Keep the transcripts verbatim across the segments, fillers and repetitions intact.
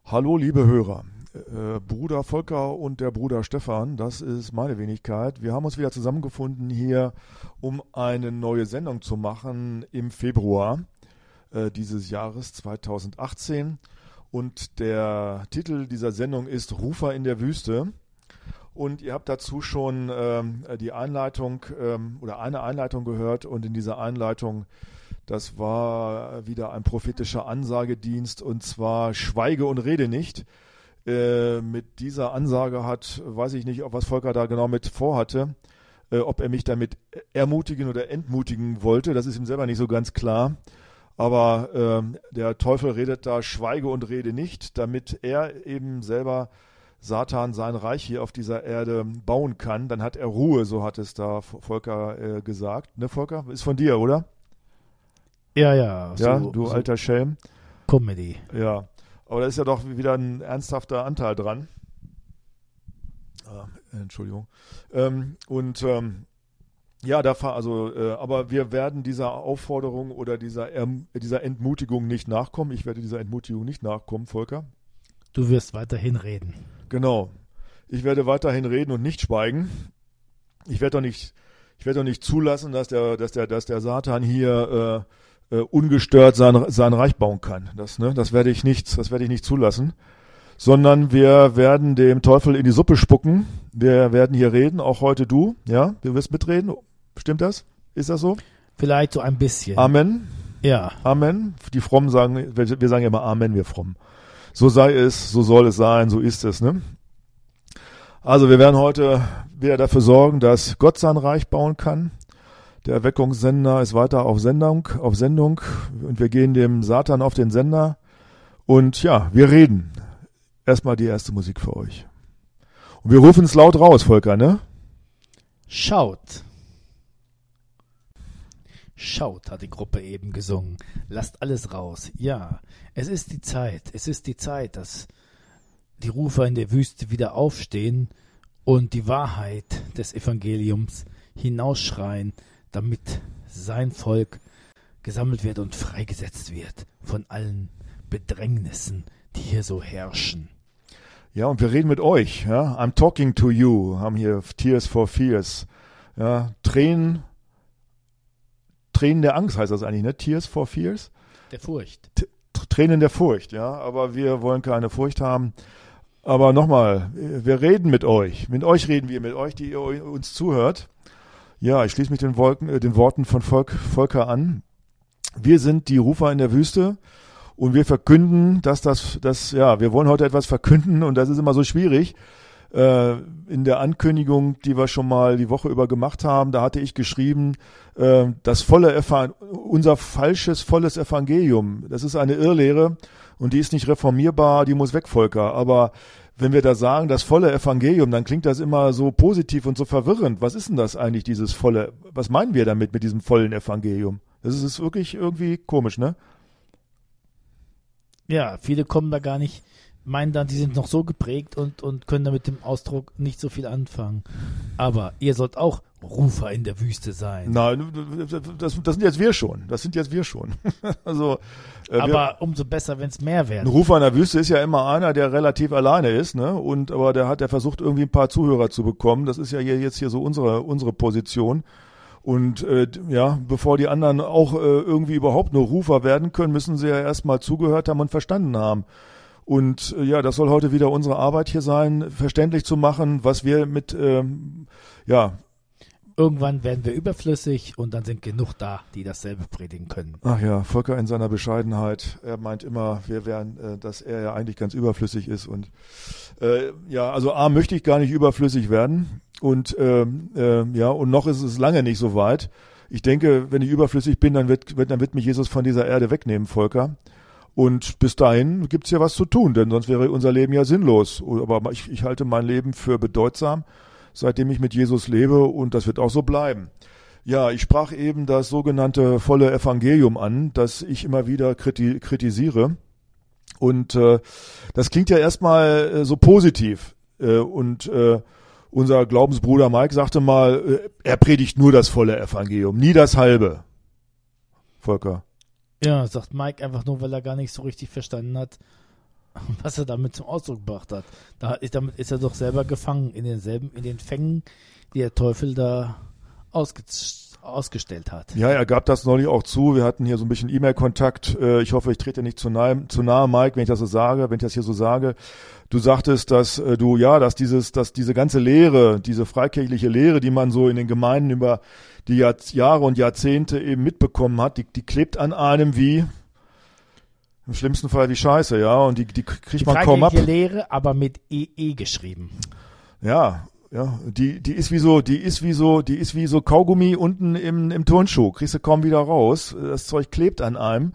Hallo liebe Hörer, äh, Bruder Volker und der Bruder Stefan, das ist meine Wenigkeit. Wir haben uns wieder zusammengefunden hier, um eine neue Sendung zu machen im Februar äh, dieses Jahres zweitausendachtzehn. Und der Titel dieser Sendung ist Rufer in der Wüste. Und ihr habt dazu schon ähm, die Einleitung ähm, oder eine Einleitung gehört, und in dieser Einleitung, das war wieder ein prophetischer Ansagedienst, und zwar Schweige und rede nicht. Äh, mit dieser Ansage hat, weiß ich nicht, ob was Volker da genau mit vorhatte, äh, ob er mich damit ermutigen oder entmutigen wollte, das ist ihm selber nicht so ganz klar. Aber äh, der Teufel redet da Schweige und rede nicht, damit er eben selber Satan sein Reich hier auf dieser Erde bauen kann. Dann hat er Ruhe, so hat es da Volker äh, gesagt. Ne, Volker? Ist von dir, oder? Ja, ja. So, ja, du so alter Schelm. Comedy. Ja, aber da ist ja doch wieder ein ernsthafter Anteil dran. Ah, Entschuldigung. Ähm, und ähm, ja, da also, äh, aber wir werden dieser Aufforderung oder dieser, ähm, dieser Entmutigung nicht nachkommen. Ich werde dieser Entmutigung nicht nachkommen, Volker. Du wirst weiterhin reden. Genau. Ich werde weiterhin reden und nicht schweigen. Ich werde doch nicht, ich werde doch nicht zulassen, dass der, dass der, dass der Satan hier äh, Uh, ungestört sein, sein Reich bauen kann. Das, ne, das werde ich nicht, das werde ich nicht zulassen. Sondern wir werden dem Teufel in die Suppe spucken. Wir werden hier reden, auch heute du. Ja, du wirst mitreden. Stimmt das? Ist das so? Vielleicht so ein bisschen. Amen. Ja. Amen. Die Frommen sagen, wir, wir sagen ja immer Amen, wir Frommen. So sei es, so soll es sein, so ist es, ne? Also wir werden heute wieder dafür sorgen, dass Gott sein Reich bauen kann. Der Erweckungssender ist weiter auf Sendung, auf Sendung und wir gehen dem Satan auf den Sender und ja, wir reden. Erstmal die erste Musik für euch. Und wir rufen es laut raus, Volker, ne? Schaut. Schaut, hat die Gruppe eben gesungen. Lasst alles raus. Ja, es ist die Zeit. Es ist die Zeit, dass die Rufer in der Wüste wieder aufstehen und die Wahrheit des Evangeliums hinausschreien, damit sein Volk gesammelt wird und freigesetzt wird von allen Bedrängnissen, die hier so herrschen. Ja, und wir reden mit euch. Ja? I'm talking to you. Haben hier Tears for Fears. Ja, Tränen, Tränen der Angst heißt das eigentlich, ne? Tears for Fears? Der Furcht. T- Tränen der Furcht, ja. Aber wir wollen keine Furcht haben. Aber nochmal, wir reden mit euch. Mit euch reden wir, mit euch, die ihr uns zuhört. Ja, ich schließe mich den, Wolken, äh, den Worten von Volk, Volker an. Wir sind die Rufer in der Wüste und wir verkünden, dass das, das, ja, wir wollen heute etwas verkünden und das ist immer so schwierig. Äh, in der Ankündigung, die wir schon mal die Woche über gemacht haben, da hatte ich geschrieben, äh, das volle Evan- unser falsches, volles Evangelium. Das ist eine Irrlehre und die ist nicht reformierbar, die muss weg, Volker. Aber wenn wir da sagen, das volle Evangelium, dann klingt das immer so positiv und so verwirrend. Was ist denn das eigentlich, dieses volle, was meinen wir damit, mit diesem vollen Evangelium? Das ist, ist wirklich irgendwie komisch, ne? Ja, viele kommen da gar nicht, meinen dann, die sind noch so geprägt und, und können da mit dem Ausdruck nicht so viel anfangen. Aber ihr sollt auch Rufer in der Wüste sein. Nein, das, das sind jetzt wir schon. Das sind jetzt wir schon. also, äh, aber wir, umso besser, wenn es mehr werden. Ein Rufer in der Wüste ist ja immer einer, der relativ alleine ist, ne? Und aber der hat, der versucht irgendwie ein paar Zuhörer zu bekommen. Das ist ja hier jetzt hier so unsere unsere Position. Und äh, ja, bevor die anderen auch äh, irgendwie überhaupt nur Rufer werden können, müssen sie ja erstmal zugehört haben und verstanden haben. Und äh, ja, das soll heute wieder unsere Arbeit hier sein, verständlich zu machen, was wir mit ähm, ja Irgendwann werden wir überflüssig und dann sind genug da, die dasselbe predigen können. Ach ja, Volker in seiner Bescheidenheit, er meint immer, wir wären, äh, dass er ja eigentlich ganz überflüssig ist. Und äh, ja, also A, möchte ich gar nicht überflüssig werden und äh, äh, ja, und noch ist es lange nicht so weit. Ich denke, wenn ich überflüssig bin, dann wird, wird, dann wird mich Jesus von dieser Erde wegnehmen, Volker. Und bis dahin gibt's ja was zu tun, denn sonst wäre unser Leben ja sinnlos. Aber ich, ich halte mein Leben für bedeutsam, seitdem ich mit Jesus lebe, und das wird auch so bleiben. Ja, ich sprach eben das sogenannte volle Evangelium an, das ich immer wieder kriti- kritisiere. Und äh, das klingt ja erstmal äh, so positiv. Äh, und äh, unser Glaubensbruder Mike sagte mal, äh, er predigt nur das volle Evangelium, nie das halbe. Volker. Ja, sagt Mike einfach nur, weil er gar nicht so richtig verstanden hat, was das volle Evangelium ist. Ja, das ist, das ist nicht jetzt wir schon. Das sind jetzt wir schon. Aber umso besser, wenn es mehr werden. Na, das, was er damit zum Ausdruck gebracht hat. Da ist, damit ist er doch selber gefangen in denselben, in den Fängen, die der Teufel da ausge, ausgestellt hat. Ja, er gab das neulich auch zu. Wir hatten hier so ein bisschen E-Mail-Kontakt. Ich hoffe, ich trete nicht zu nahe, zu nahe, Mike, wenn ich das so sage, wenn ich das hier so sage. Du sagtest, dass du, ja, dass dieses, dass diese ganze Lehre, diese freikirchliche Lehre, die man so in den Gemeinden über die Jahr, Jahre und Jahrzehnte eben mitbekommen hat, die, die klebt an einem wie, im schlimmsten Fall wie Scheiße, ja, und die, die kriegt die man kaum ab. Die freikirchliche Lehre, aber mit E E geschrieben. Ja, ja, die, die ist wie so, die ist wie so, die ist wie so Kaugummi unten im, im Turnschuh. Kriegst du kaum wieder raus. Das Zeug klebt an einem.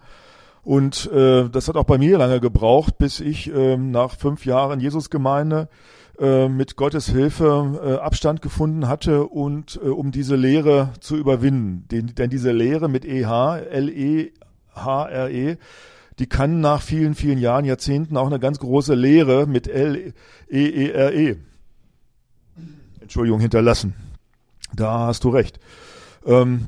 Und äh, das hat auch bei mir lange gebraucht, bis ich äh, nach fünf Jahren Jesusgemeinde äh, mit Gottes Hilfe äh, Abstand gefunden hatte und äh, um diese Lehre zu überwinden. Den, denn diese Lehre mit E H, L E H R E, die kann nach vielen, vielen Jahren, Jahrzehnten auch eine ganz große Lehre mit L E E R E, Entschuldigung, hinterlassen. Da hast du recht. Ähm,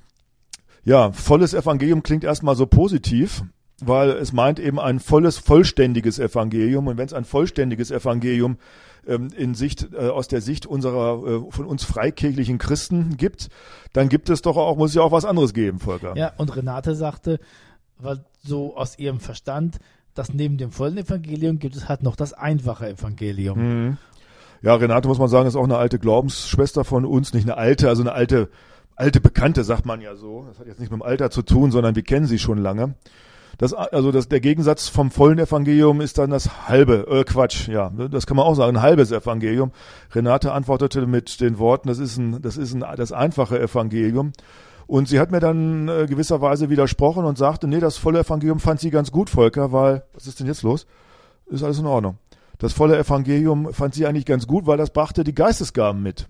ja, volles Evangelium klingt erstmal so positiv, weil es meint eben ein volles, vollständiges Evangelium. Und wenn es ein vollständiges Evangelium ähm, in Sicht, äh, aus der Sicht unserer, äh, von uns freikirchlichen Christen gibt, dann gibt es doch auch, muss es ja auch was anderes geben, Volker. Ja, und Renate sagte, weil so aus ihrem Verstand, dass neben dem vollen Evangelium gibt es halt noch das einfache Evangelium. Mhm. Ja, Renate, muss man sagen, ist auch eine alte Glaubensschwester von uns, nicht eine alte, also eine alte, alte Bekannte, sagt man ja so. Das hat jetzt nicht mit dem Alter zu tun, sondern wir kennen sie schon lange. Das, also das, der Gegensatz vom vollen Evangelium ist dann das halbe, äh, Quatsch, ja, das kann man auch sagen, ein halbes Evangelium. Renate antwortete mit den Worten, das ist ein, das ist ein, das einfache Evangelium. Und sie hat mir dann äh, gewisserweise widersprochen und sagte, nee, das volle Evangelium fand sie ganz gut, Volker, weil, was ist denn jetzt los? Ist alles in Ordnung. Das volle Evangelium fand sie eigentlich ganz gut, weil das brachte die Geistesgaben mit.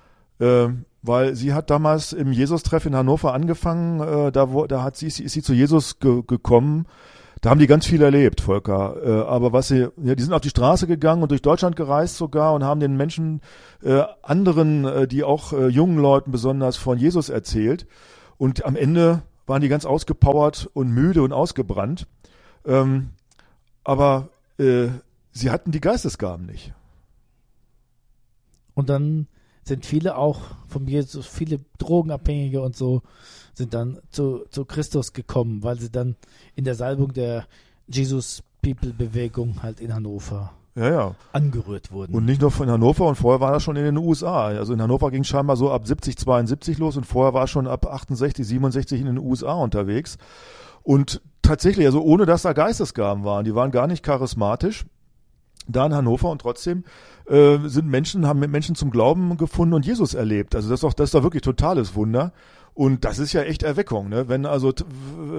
Äh, weil sie hat damals im Jesus-Treff in Hannover angefangen, äh, da, wo, da hat sie, ist sie zu Jesus ge- gekommen. Da haben die ganz viel erlebt, Volker. Äh, aber was sie, ja, die sind auf die Straße gegangen und durch Deutschland gereist sogar und haben den Menschen, äh, anderen, äh, die auch äh, jungen Leuten besonders von Jesus erzählt. Und am Ende waren die ganz ausgepowert und müde und ausgebrannt. Ähm, aber äh, sie hatten die Geistesgaben nicht. Und dann sind viele auch von Jesus, viele Drogenabhängige und so, sind dann zu, zu Christus gekommen, weil sie dann in der Salbung der Jesus-People-Bewegung halt in Hannover ja, ja. angerührt wurden. Und nicht nur von Hannover, und vorher war das schon in den U S A. Also in Hannover ging es scheinbar so ab siebzig, zweiundsiebzig los und vorher war es schon ab achtundsechzig, siebenundsechzig in den U S A unterwegs. Und tatsächlich, also ohne dass da Geistesgaben waren, die waren gar nicht charismatisch. Da in Hannover und trotzdem äh, sind Menschen, haben Menschen zum Glauben gefunden und Jesus erlebt. Also das ist doch, das ist doch wirklich totales Wunder. Und das ist ja echt Erweckung, ne? Wenn also t-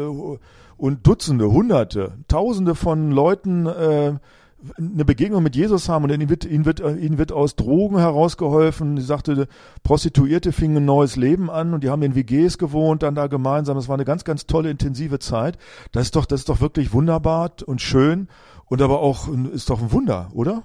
und Dutzende, Hunderte, Tausende von Leuten äh, eine Begegnung mit Jesus haben und ihnen wird, ihnen wird, ihnen wird aus Drogen herausgeholfen. Sie sagte, Prostituierte fingen ein neues Leben an und die haben in W Gs gewohnt, dann da gemeinsam. Das war eine ganz, ganz tolle, intensive Zeit. Das ist doch, das ist doch wirklich wunderbar und schön. Und aber auch, ist doch ein Wunder, oder?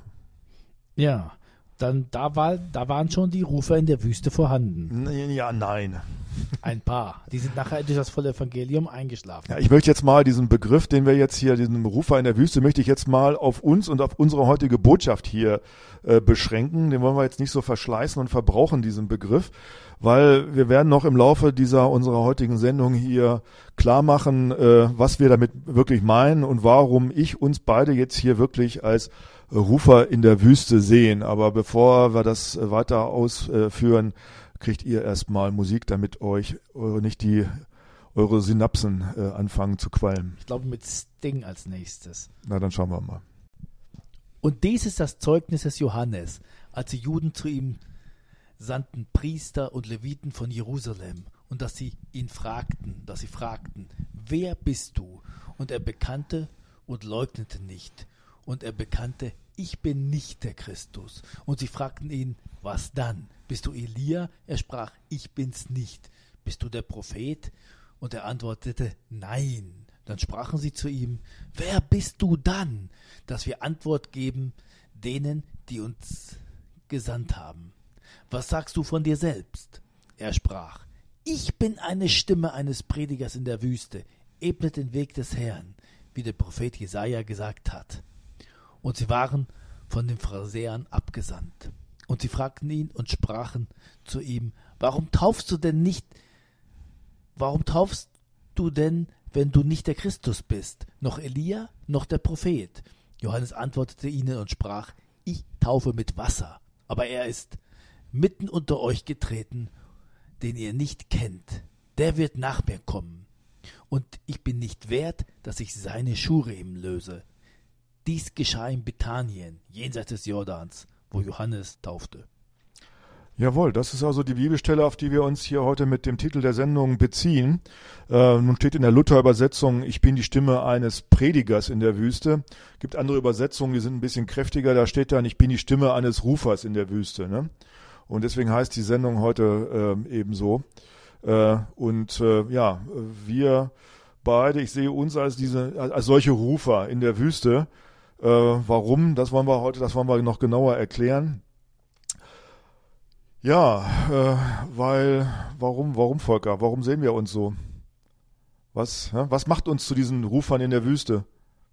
Ja, dann da, war, da waren schon die Rufer in der Wüste vorhanden. Ja, nein. Ein paar. Die sind nachher durch das volle Evangelium eingeschlafen. Ja, ich möchte jetzt mal diesen Begriff, den wir jetzt hier, diesen Rufer in der Wüste, möchte ich jetzt mal auf uns und auf unsere heutige Botschaft hier äh, beschränken. Den wollen wir jetzt nicht so verschleißen und verbrauchen, diesen Begriff, weil wir werden noch im Laufe dieser unserer heutigen Sendung hier klar machen, äh, was wir damit wirklich meinen und warum ich uns beide jetzt hier wirklich als äh, Rufer in der Wüste sehen. Aber bevor wir das äh, weiter ausführen, kriegt ihr erstmal Musik, damit euch äh, nicht die eure Synapsen äh, anfangen zu qualmen. Ich glaube mit Sting als nächstes. Na, dann schauen wir mal. Und dies ist das Zeugnis des Johannes, als die Juden zu ihm sandten Priester und Leviten von Jerusalem und dass sie ihn fragten, dass sie fragten, wer bist du? Und er bekannte und leugnete nicht. Und er bekannte, ich bin nicht der Christus. Und sie fragten ihn, was dann? Bist du Elia? Er sprach, ich bin's nicht. Bist du der Prophet? Und er antwortete, nein. Dann sprachen sie zu ihm, wer bist du dann, dass wir Antwort geben denen, die uns gesandt haben? Was sagst du von dir selbst? Er sprach, ich bin eine Stimme eines Predigers in der Wüste, ebnet den Weg des Herrn, wie der Prophet Jesaja gesagt hat. und sie waren von den Pharisäern abgesandt. Und sie fragten ihn und sprachen zu ihm, warum taufst du denn nicht, warum taufst du denn, wenn du nicht der Christus bist, noch Elia, noch der Prophet? Johannes antwortete ihnen und sprach, ich taufe mit Wasser, aber er ist mitten unter euch getreten, den ihr nicht kennt. Der wird nach mir kommen, und ich bin nicht wert, dass ich seine Schuhriemen löse. Dies geschah in Bethanien, jenseits des Jordans, wo Johannes taufte. Jawohl, das ist also die Bibelstelle, auf die wir uns hier heute mit dem Titel der Sendung beziehen. Äh, nun steht in der Luther-Übersetzung, ich bin die Stimme eines Predigers in der Wüste. Gibt andere Übersetzungen, die sind ein bisschen kräftiger, da steht dann, ich bin die Stimme eines Rufers in der Wüste. Ne? Und deswegen heißt die Sendung heute äh, ebenso. Äh, und äh, ja, wir beide, ich sehe uns als diese, als solche Rufer in der Wüste. Äh, warum? Das wollen wir heute, das wollen wir noch genauer erklären. Ja, äh, weil, warum, warum, Volker? Warum sehen wir uns so? Was, ja, was macht uns zu diesen Rufern in der Wüste?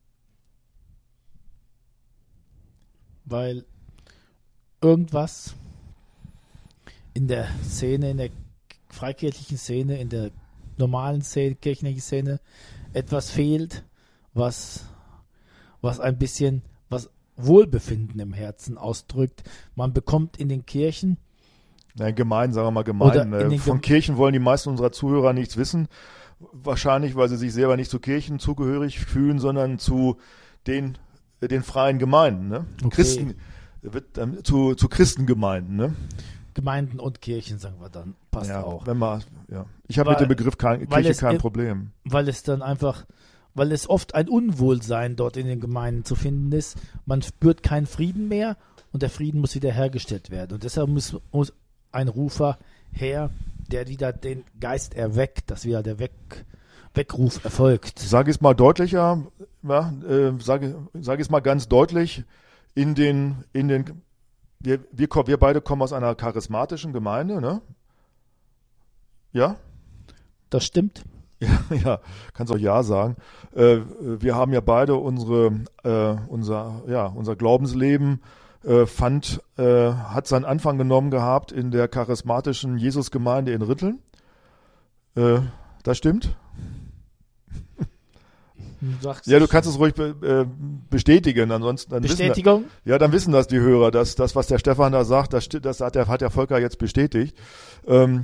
Weil irgendwas in der Szene, in der freikirchlichen Szene, in der normalen Szene, kirchlichen Szene etwas fehlt, was, was ein bisschen, was Wohlbefinden im Herzen ausdrückt. Man bekommt in den Kirchen Nein, gemein, sagen wir mal gemein. Von Gem- Kirchen wollen die meisten unserer Zuhörer nichts wissen. Wahrscheinlich, weil sie sich selber nicht zu Kirchen zugehörig fühlen, sondern zu den, den freien Gemeinden. Ne? Okay. Christen, wird, ähm, zu, zu Christengemeinden. Ne? Gemeinden und Kirchen, sagen wir dann. Passt ja, auch. Wenn man, ja. Ich habe mit dem Begriff kein, Kirche kein im, Problem. Weil es dann einfach, weil es oft ein Unwohlsein dort in den Gemeinden zu finden ist. Man spürt keinen Frieden mehr und der Frieden muss wieder hergestellt werden. Und deshalb muss, muss ein Rufer her, der wieder den Geist erweckt, dass wieder der Weg, Weckruf erfolgt. Sag es mal deutlicher, ja, äh, sag, sag es mal ganz deutlich, in den, in den, wir, wir, wir beide kommen aus einer charismatischen Gemeinde, ne? Ja? Das stimmt. Ja, ja, kannst auch Ja sagen. Äh, wir haben ja beide unsere, äh, unser, ja, unser Glaubensleben Äh, fand, äh, hat seinen Anfang genommen gehabt in der charismatischen Jesusgemeinde in Ritteln. Äh, das stimmt? Sagst ja, du kannst es ruhig be- äh, bestätigen, ansonsten dann Bestätigung? Wissen, ja, dann wissen das die Hörer, dass das, was der Stefan da sagt, das, das hat, der, hat der Volker jetzt bestätigt. Ähm,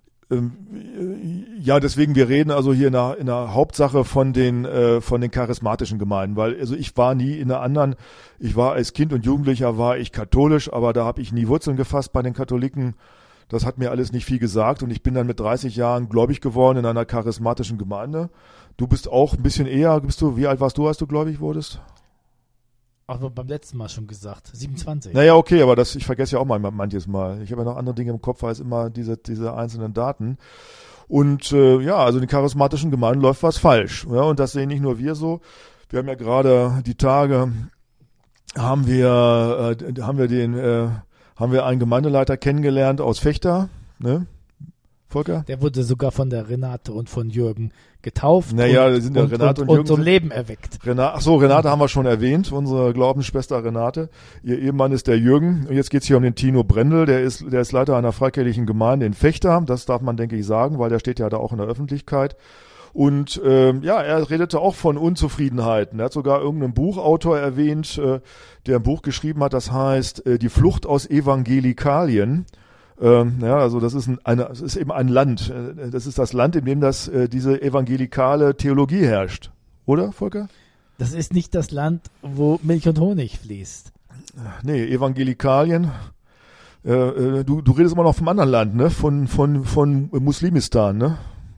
Ja, deswegen, wir reden also hier in der, in der Hauptsache von den, äh, von den charismatischen Gemeinden, weil also ich war nie in einer anderen, ich war als Kind und Jugendlicher war ich katholisch, aber da habe ich nie Wurzeln gefasst bei den Katholiken. Das hat mir alles nicht viel gesagt und ich bin dann mit dreißig Jahren gläubig geworden in einer charismatischen Gemeinde. Du bist auch ein bisschen eher, bist du, wie alt warst du, als du gläubig wurdest? Aber beim letzten Mal schon gesagt, siebenundzwanzig. Naja, okay, aber das, ich vergesse ja auch mal manches Mal. Ich habe ja noch andere Dinge im Kopf als immer diese, diese einzelnen Daten. Und äh, ja, also in den charismatischen Gemeinden läuft was falsch. Ja, und das sehen nicht nur wir so. Wir haben ja gerade die Tage, haben wir, äh, haben wir den, äh, haben wir einen Gemeindeleiter kennengelernt aus Vechta, ne? Volker? Der wurde sogar von der Renate und von Jürgen getauft naja, und, sind ja und, Renate und, und, und und zum Leben erweckt. Renate, ach so, Renate haben wir schon erwähnt, unsere Glaubensschwester Renate. Ihr Ehemann ist der Jürgen. Und jetzt geht's hier um den Tino Brendel, der ist, der ist Leiter einer freikirchlichen Gemeinde in Vechta. Das darf man, denke ich, sagen, weil der steht ja da auch in der Öffentlichkeit. Und ähm, ja, er redete auch von Unzufriedenheiten. Er hat sogar irgendeinen Buchautor erwähnt, äh, der ein Buch geschrieben hat, das heißt äh, Die Flucht aus Evangelikalien. Ähm, ja, also das ist, ein, eine, das ist eben ein Land. Das ist das Land, in dem das, äh, diese evangelikale Theologie herrscht. Oder, Volker? Das ist nicht das Land, wo Milch und Honig fließt. Nee, Evangelikalien. Äh, äh, du, du redest immer noch vom anderen Land, ne? Von, von, von Muslimistan, ne?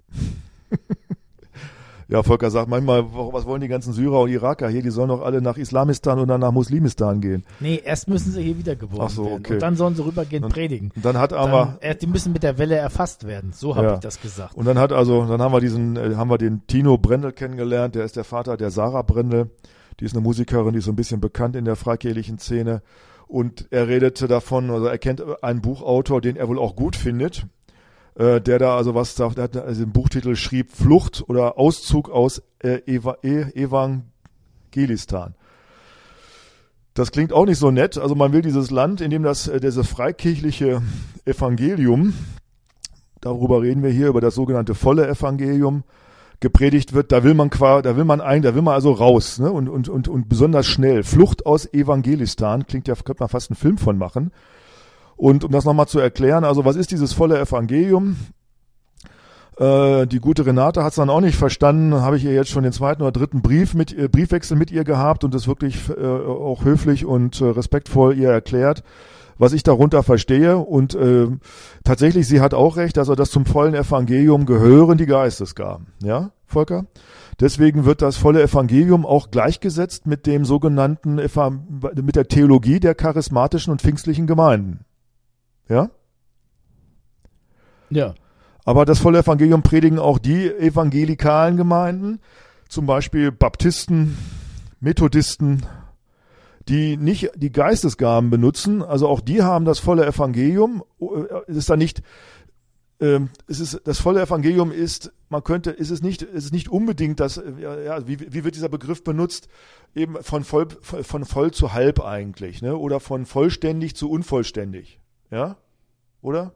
Ja, Volker sagt manchmal, was wollen die ganzen Syrer und Iraker hier? Die sollen doch alle nach Islamistan oder nach Muslimistan gehen. Nee, erst müssen sie hier wiedergeboren Ach so, werden. okay. Und dann sollen sie rübergehen und, predigen. Und dann hat aber... Dann, die müssen mit der Welle erfasst werden. So habe ja. ich das gesagt. Und dann hat also, dann haben wir diesen, äh, haben wir den Tino Brendel kennengelernt. Der ist der Vater der Sarah Brendel. Die ist eine Musikerin, die ist so ein bisschen bekannt in der freikirchlichen Szene. Und er redete davon, also er kennt einen Buchautor, den er wohl auch gut findet. Der da also was sagt, der hat also den Buchtitel schrieb Flucht oder Auszug aus äh, Eva, e, Evangelistan. Das klingt auch nicht so nett. Also man will dieses Land, in dem das, dieses freikirchliche Evangelium, darüber reden wir hier, über das sogenannte volle Evangelium, gepredigt wird, da will man qua, da will man ein, da will man also raus, ne? Und, und, und, und besonders schnell. Flucht aus Evangelistan, klingt ja, könnte man fast einen Film von machen. Und um das nochmal zu erklären, also was ist dieses volle Evangelium? Äh, die gute Renate hat es dann auch nicht verstanden, habe ich ihr jetzt schon den zweiten oder dritten Brief mit, äh, Briefwechsel mit ihr gehabt und das wirklich äh, auch höflich und äh, respektvoll ihr erklärt, was ich darunter verstehe. Und äh, tatsächlich, sie hat auch recht, also dass zum vollen Evangelium gehören die Geistesgaben. Ja, Volker? Deswegen wird das volle Evangelium auch gleichgesetzt mit dem sogenannten, mit der Theologie der charismatischen und pfingstlichen Gemeinden. Ja? Ja. Aber das volle Evangelium predigen auch die evangelikalen Gemeinden, zum Beispiel Baptisten, Methodisten, die nicht die Geistesgaben benutzen, also auch die haben das volle Evangelium. Es ist da nicht, ähm, es ist, das volle Evangelium ist, man könnte, ist es nicht, ist es nicht unbedingt das, ja, wie, wie wird dieser Begriff benutzt? Eben von voll, von voll zu halb eigentlich, ne? Oder von vollständig zu unvollständig, ja? Oder?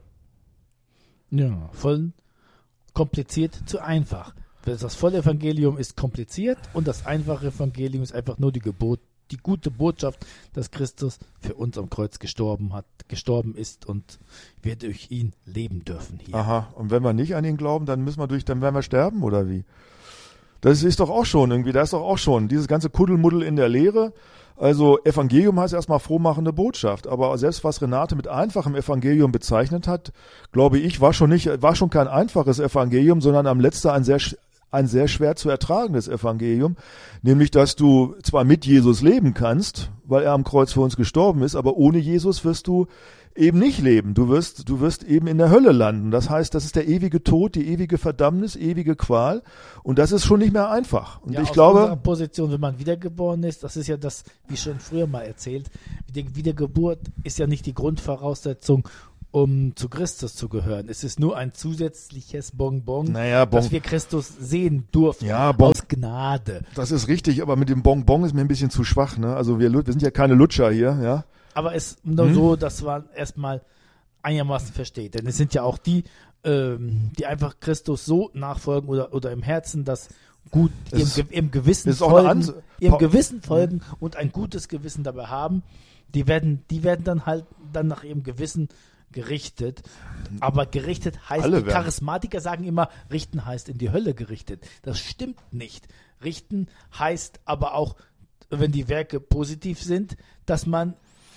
Ja, von kompliziert zu einfach. Das volle Evangelium ist kompliziert und das einfache Evangelium ist einfach nur die Gebot, die gute Botschaft, dass Christus für uns am Kreuz gestorben hat, gestorben ist und wir durch ihn leben dürfen hier. Aha, und wenn wir nicht an ihn glauben, dann müssen wir durch, dann werden wir sterben oder wie? Das ist doch auch schon irgendwie, da ist doch auch schon dieses ganze Kuddelmuddel in der Lehre. Also Evangelium heißt erstmal frohmachende Botschaft, aber selbst was Renate mit einfachem Evangelium bezeichnet hat, glaube ich, war schon nicht, war schon kein einfaches Evangelium, sondern am letzten ein sehr ein sehr schwer zu ertragendes Evangelium, nämlich, dass du zwar mit Jesus leben kannst, weil er am Kreuz für uns gestorben ist, aber ohne Jesus wirst du eben nicht leben. Du wirst, du wirst eben in der Hölle landen. Das heißt, das ist der ewige Tod, die ewige Verdammnis, ewige Qual. Und das ist schon nicht mehr einfach. Und ja, ich aus glaube, unserer Position, wenn man wiedergeboren ist, das ist ja das, wie schon früher mal erzählt, die Wiedergeburt ist ja nicht die Grundvoraussetzung, um zu Christus zu gehören. Es ist nur ein zusätzliches Bonbon, naja, bon, dass wir Christus sehen durften, ja, bon, aus Gnade. Das ist richtig, aber mit dem Bonbon ist mir ein bisschen zu schwach. Ne? Also wir, wir sind ja keine Lutscher hier. Ja. Aber es ist nur hm? so, dass man erstmal einigermaßen versteht. Denn es sind ja auch die, ähm, die einfach Christus so nachfolgen oder, oder im Herzen das gut es, im, im Gewissen folgen, im Gewissen folgen und ein gutes Gewissen dabei haben. Die werden, die werden dann halt dann nach ihrem Gewissen gerichtet, aber gerichtet heißt, die Charismatiker sagen immer, richten heißt in die Hölle gerichtet. Das stimmt nicht. Richten heißt aber auch, wenn die Werke positiv sind, dass man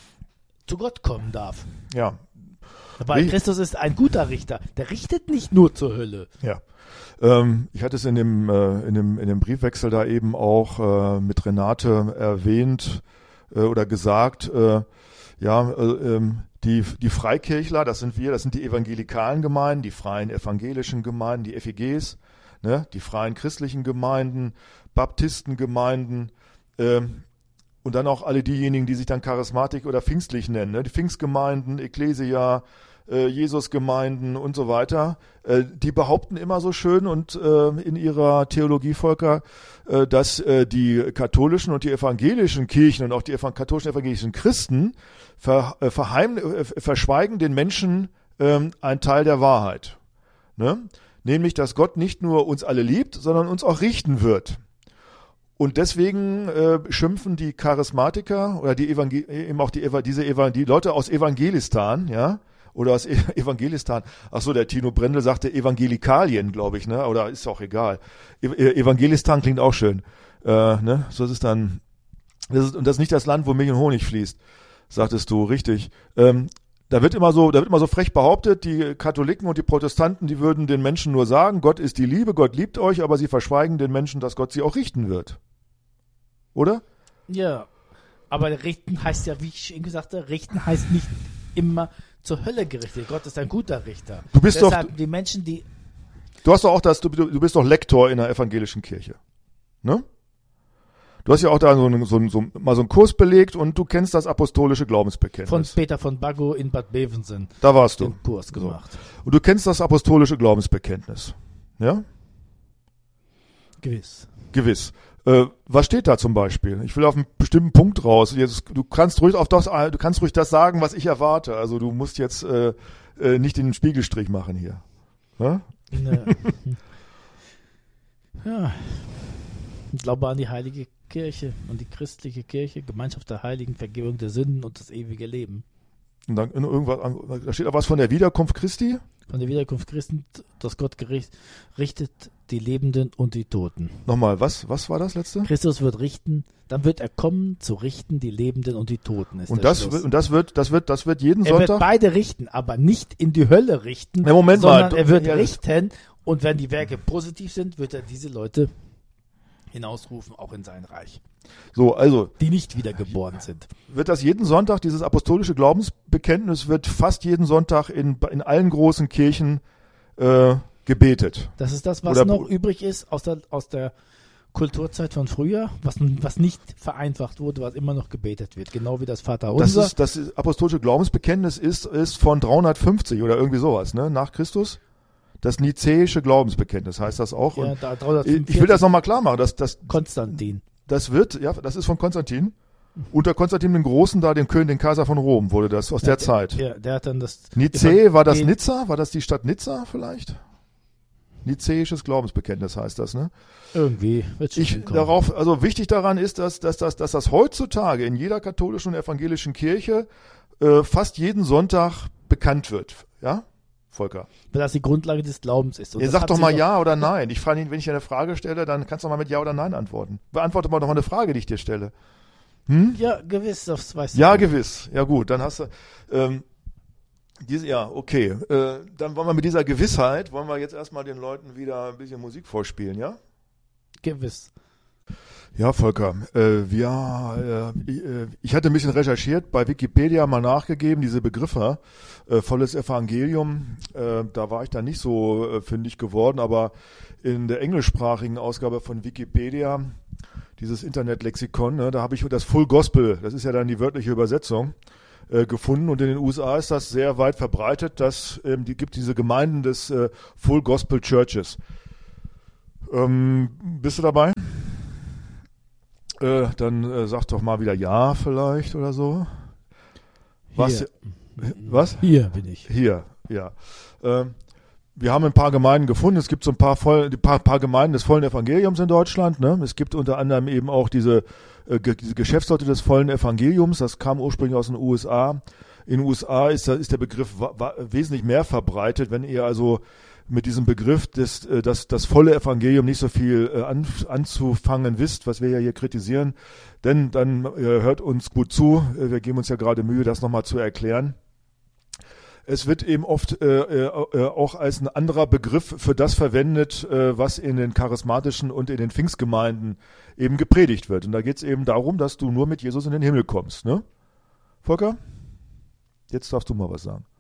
zu Gott kommen darf. Ja. Weil Christus ist ein guter Richter. Der richtet nicht nur zur Hölle. Ja. Ähm, ich hatte es in dem, äh, in dem, in dem Briefwechsel da eben auch äh, mit Renate erwähnt äh, oder gesagt, äh, ja, äh, ähm, Die, die Freikirchler, das sind wir, das sind die evangelikalen Gemeinden, die freien evangelischen Gemeinden, die F E Gs, ne, die freien christlichen Gemeinden, Baptistengemeinden ähm, und dann auch alle diejenigen, die sich dann charismatik oder pfingstlich nennen, ne, die Pfingstgemeinden, Ekklesia, äh, Jesusgemeinden und so weiter. Äh, die behaupten immer so schön und äh, in ihrer Theologie, Volker, äh, dass äh, die katholischen und die evangelischen Kirchen und auch die ev- katholischen evangelischen Christen ver, äh, verheim, äh, verschweigen den Menschen äh, einen Teil der Wahrheit. Ne? Nämlich, dass Gott nicht nur uns alle liebt, sondern uns auch richten wird. Und deswegen äh, schimpfen die Charismatiker oder die Evangel- eben auch die, diese Evan- die Leute aus Evangelistan, ja, oder aus Evangelistan. Ach so, der Tino Brendel sagte Evangelikalien, glaube ich, ne? Oder ist auch egal. E- Evangelistan klingt auch schön, äh, ne? So ist es dann. Das ist, und das ist nicht das Land, wo Milch und Honig fließt, sagtest du, richtig. Ähm, da wird immer so, da wird immer so frech behauptet, die Katholiken und die Protestanten, die würden den Menschen nur sagen, Gott ist die Liebe, Gott liebt euch, aber sie verschweigen den Menschen, dass Gott sie auch richten wird. Oder? Ja, aber richten heißt ja, wie ich eben gesagt habe, richten heißt nicht immer zur Hölle gerichtet. Gott ist ein guter Richter. Du bist Deshalb doch, die Menschen, die... Du hast doch auch das, du, du bist doch Lektor in der evangelischen Kirche, ne? Du hast ja auch da so, so, so, mal so einen Kurs belegt und du kennst das apostolische Glaubensbekenntnis. Von Peter von Baggo in Bad Bevensen. Da warst du. Den Kurs gemacht. So. Und du kennst das apostolische Glaubensbekenntnis, ja? Gewiss. Gewiss. Äh, was steht da zum Beispiel? Ich will auf einen bestimmten Punkt raus. Jetzt, du kannst ruhig auf das, du kannst ruhig das sagen, was ich erwarte. Also du musst jetzt äh, äh, nicht den Spiegelstrich machen hier. Ja? Ne. Ja. Ich glaube an die heilige Kirche, an die christliche Kirche, Gemeinschaft der Heiligen, Vergebung der Sünden und das ewige Leben. Und dann in irgendwas, da steht auch was von der Wiederkunft Christi. Von der Wiederkunft Christi, dass Gott gericht, richtet die Lebenden und die Toten. Nochmal, was, was war das letzte? Christus wird richten, dann wird er kommen, zu richten die Lebenden und die Toten. Ist und der das, Schluss. wird, und das wird, das wird, das wird jeden er Sonntag. Er wird beide richten, aber nicht in die Hölle richten, Na, Moment sondern mal. er wird Ja, richten und wenn die Werke positiv sind, wird er diese Leute hinausrufen, auch in sein Reich. So, also. Die nicht wiedergeboren sind. Wird das jeden Sonntag, dieses apostolische Glaubensbekenntnis wird fast jeden Sonntag in, in allen großen Kirchen äh, gebetet. Das ist das, was Oder noch übrig ist aus der, aus der Kulturzeit von früher, was, was nicht vereinfacht wurde, was immer noch gebetet wird. Genau wie das Vaterunser. Das ist, das apostolische Glaubensbekenntnis ist, ist von dreihundertfünfzig oder irgendwie sowas, ne, nach Christus. Das nizäische Glaubensbekenntnis heißt das auch. Ja, Und da dreihundertfünfundvierzig ich will das nochmal klar machen. Das, das, Konstantin. Das wird, ja, das ist von Konstantin. Unter Konstantin den Großen, da den König, den Kaiser von Rom, wurde das aus ja, der der, Zeit. Ja, der hat dann das. Nicä, war das Nizza? War das die Stadt Nizza vielleicht? Nizäisches Glaubensbekenntnis heißt das, ne? Irgendwie. Wird schon ich, darauf, also wichtig daran ist, dass, dass, dass, dass das heutzutage in jeder katholischen und evangelischen Kirche äh, fast jeden Sonntag bekannt wird. Ja? Volker. Weil das die Grundlage des Glaubens ist. Ihr sagt doch mal ja oder nein. Ich frage ihn, wenn ich dir eine Frage stelle, dann kannst du mal mit ja oder nein antworten. Beantworte mal doch mal eine Frage, die ich dir stelle. Hm? Ja, gewiss, das weißt du. Ja, gewiss. Ja gut, dann hast du ähm, diese, ja, okay. Äh, dann wollen wir mit dieser Gewissheit, wollen wir jetzt erstmal den Leuten wieder ein bisschen Musik vorspielen, ja? Gewiss. Ja, Volker, äh, wir, äh, ich, äh, ich hatte ein bisschen recherchiert, bei Wikipedia mal nachgegeben, diese Begriffe, äh, volles Evangelium, äh, da war ich dann nicht so äh, fündig geworden, aber in der englischsprachigen Ausgabe von Wikipedia, dieses Internetlexikon, ne, da habe ich das Full Gospel, das ist ja dann die wörtliche Übersetzung, äh, gefunden und in den U S A ist das sehr weit verbreitet, dass ähm, die gibt diese Gemeinden des äh, Full Gospel Churches. Ähm, bist du dabei? Äh, dann äh, sag doch mal wieder ja vielleicht oder so. Was? Hier. Was? Hier bin ich. Hier, ja. Ähm, wir haben ein paar Gemeinden gefunden. Es gibt so ein paar, voll, ein paar, paar Gemeinden des vollen Evangeliums in Deutschland. Ne? Es gibt unter anderem eben auch diese, äh, ge- diese Geschäftsleute des vollen Evangeliums. Das kam ursprünglich aus den U S A. In den U S A ist, ist der Begriff wa- wa- wesentlich mehr verbreitet. Wenn ihr also mit diesem Begriff, des, äh, das, das volle Evangelium nicht so viel äh, an, anzufangen wisst, was wir ja hier kritisieren, denn dann äh, hört uns gut zu. Äh, wir geben uns ja gerade Mühe, das nochmal zu erklären. Es wird eben oft äh, äh, auch als ein anderer Begriff für das verwendet, äh, was in den charismatischen und in den Pfingstgemeinden eben gepredigt wird. Und da geht es eben darum, dass du nur mit Jesus in den Himmel kommst. Ne? Volker? Jetzt darfst du mal was sagen.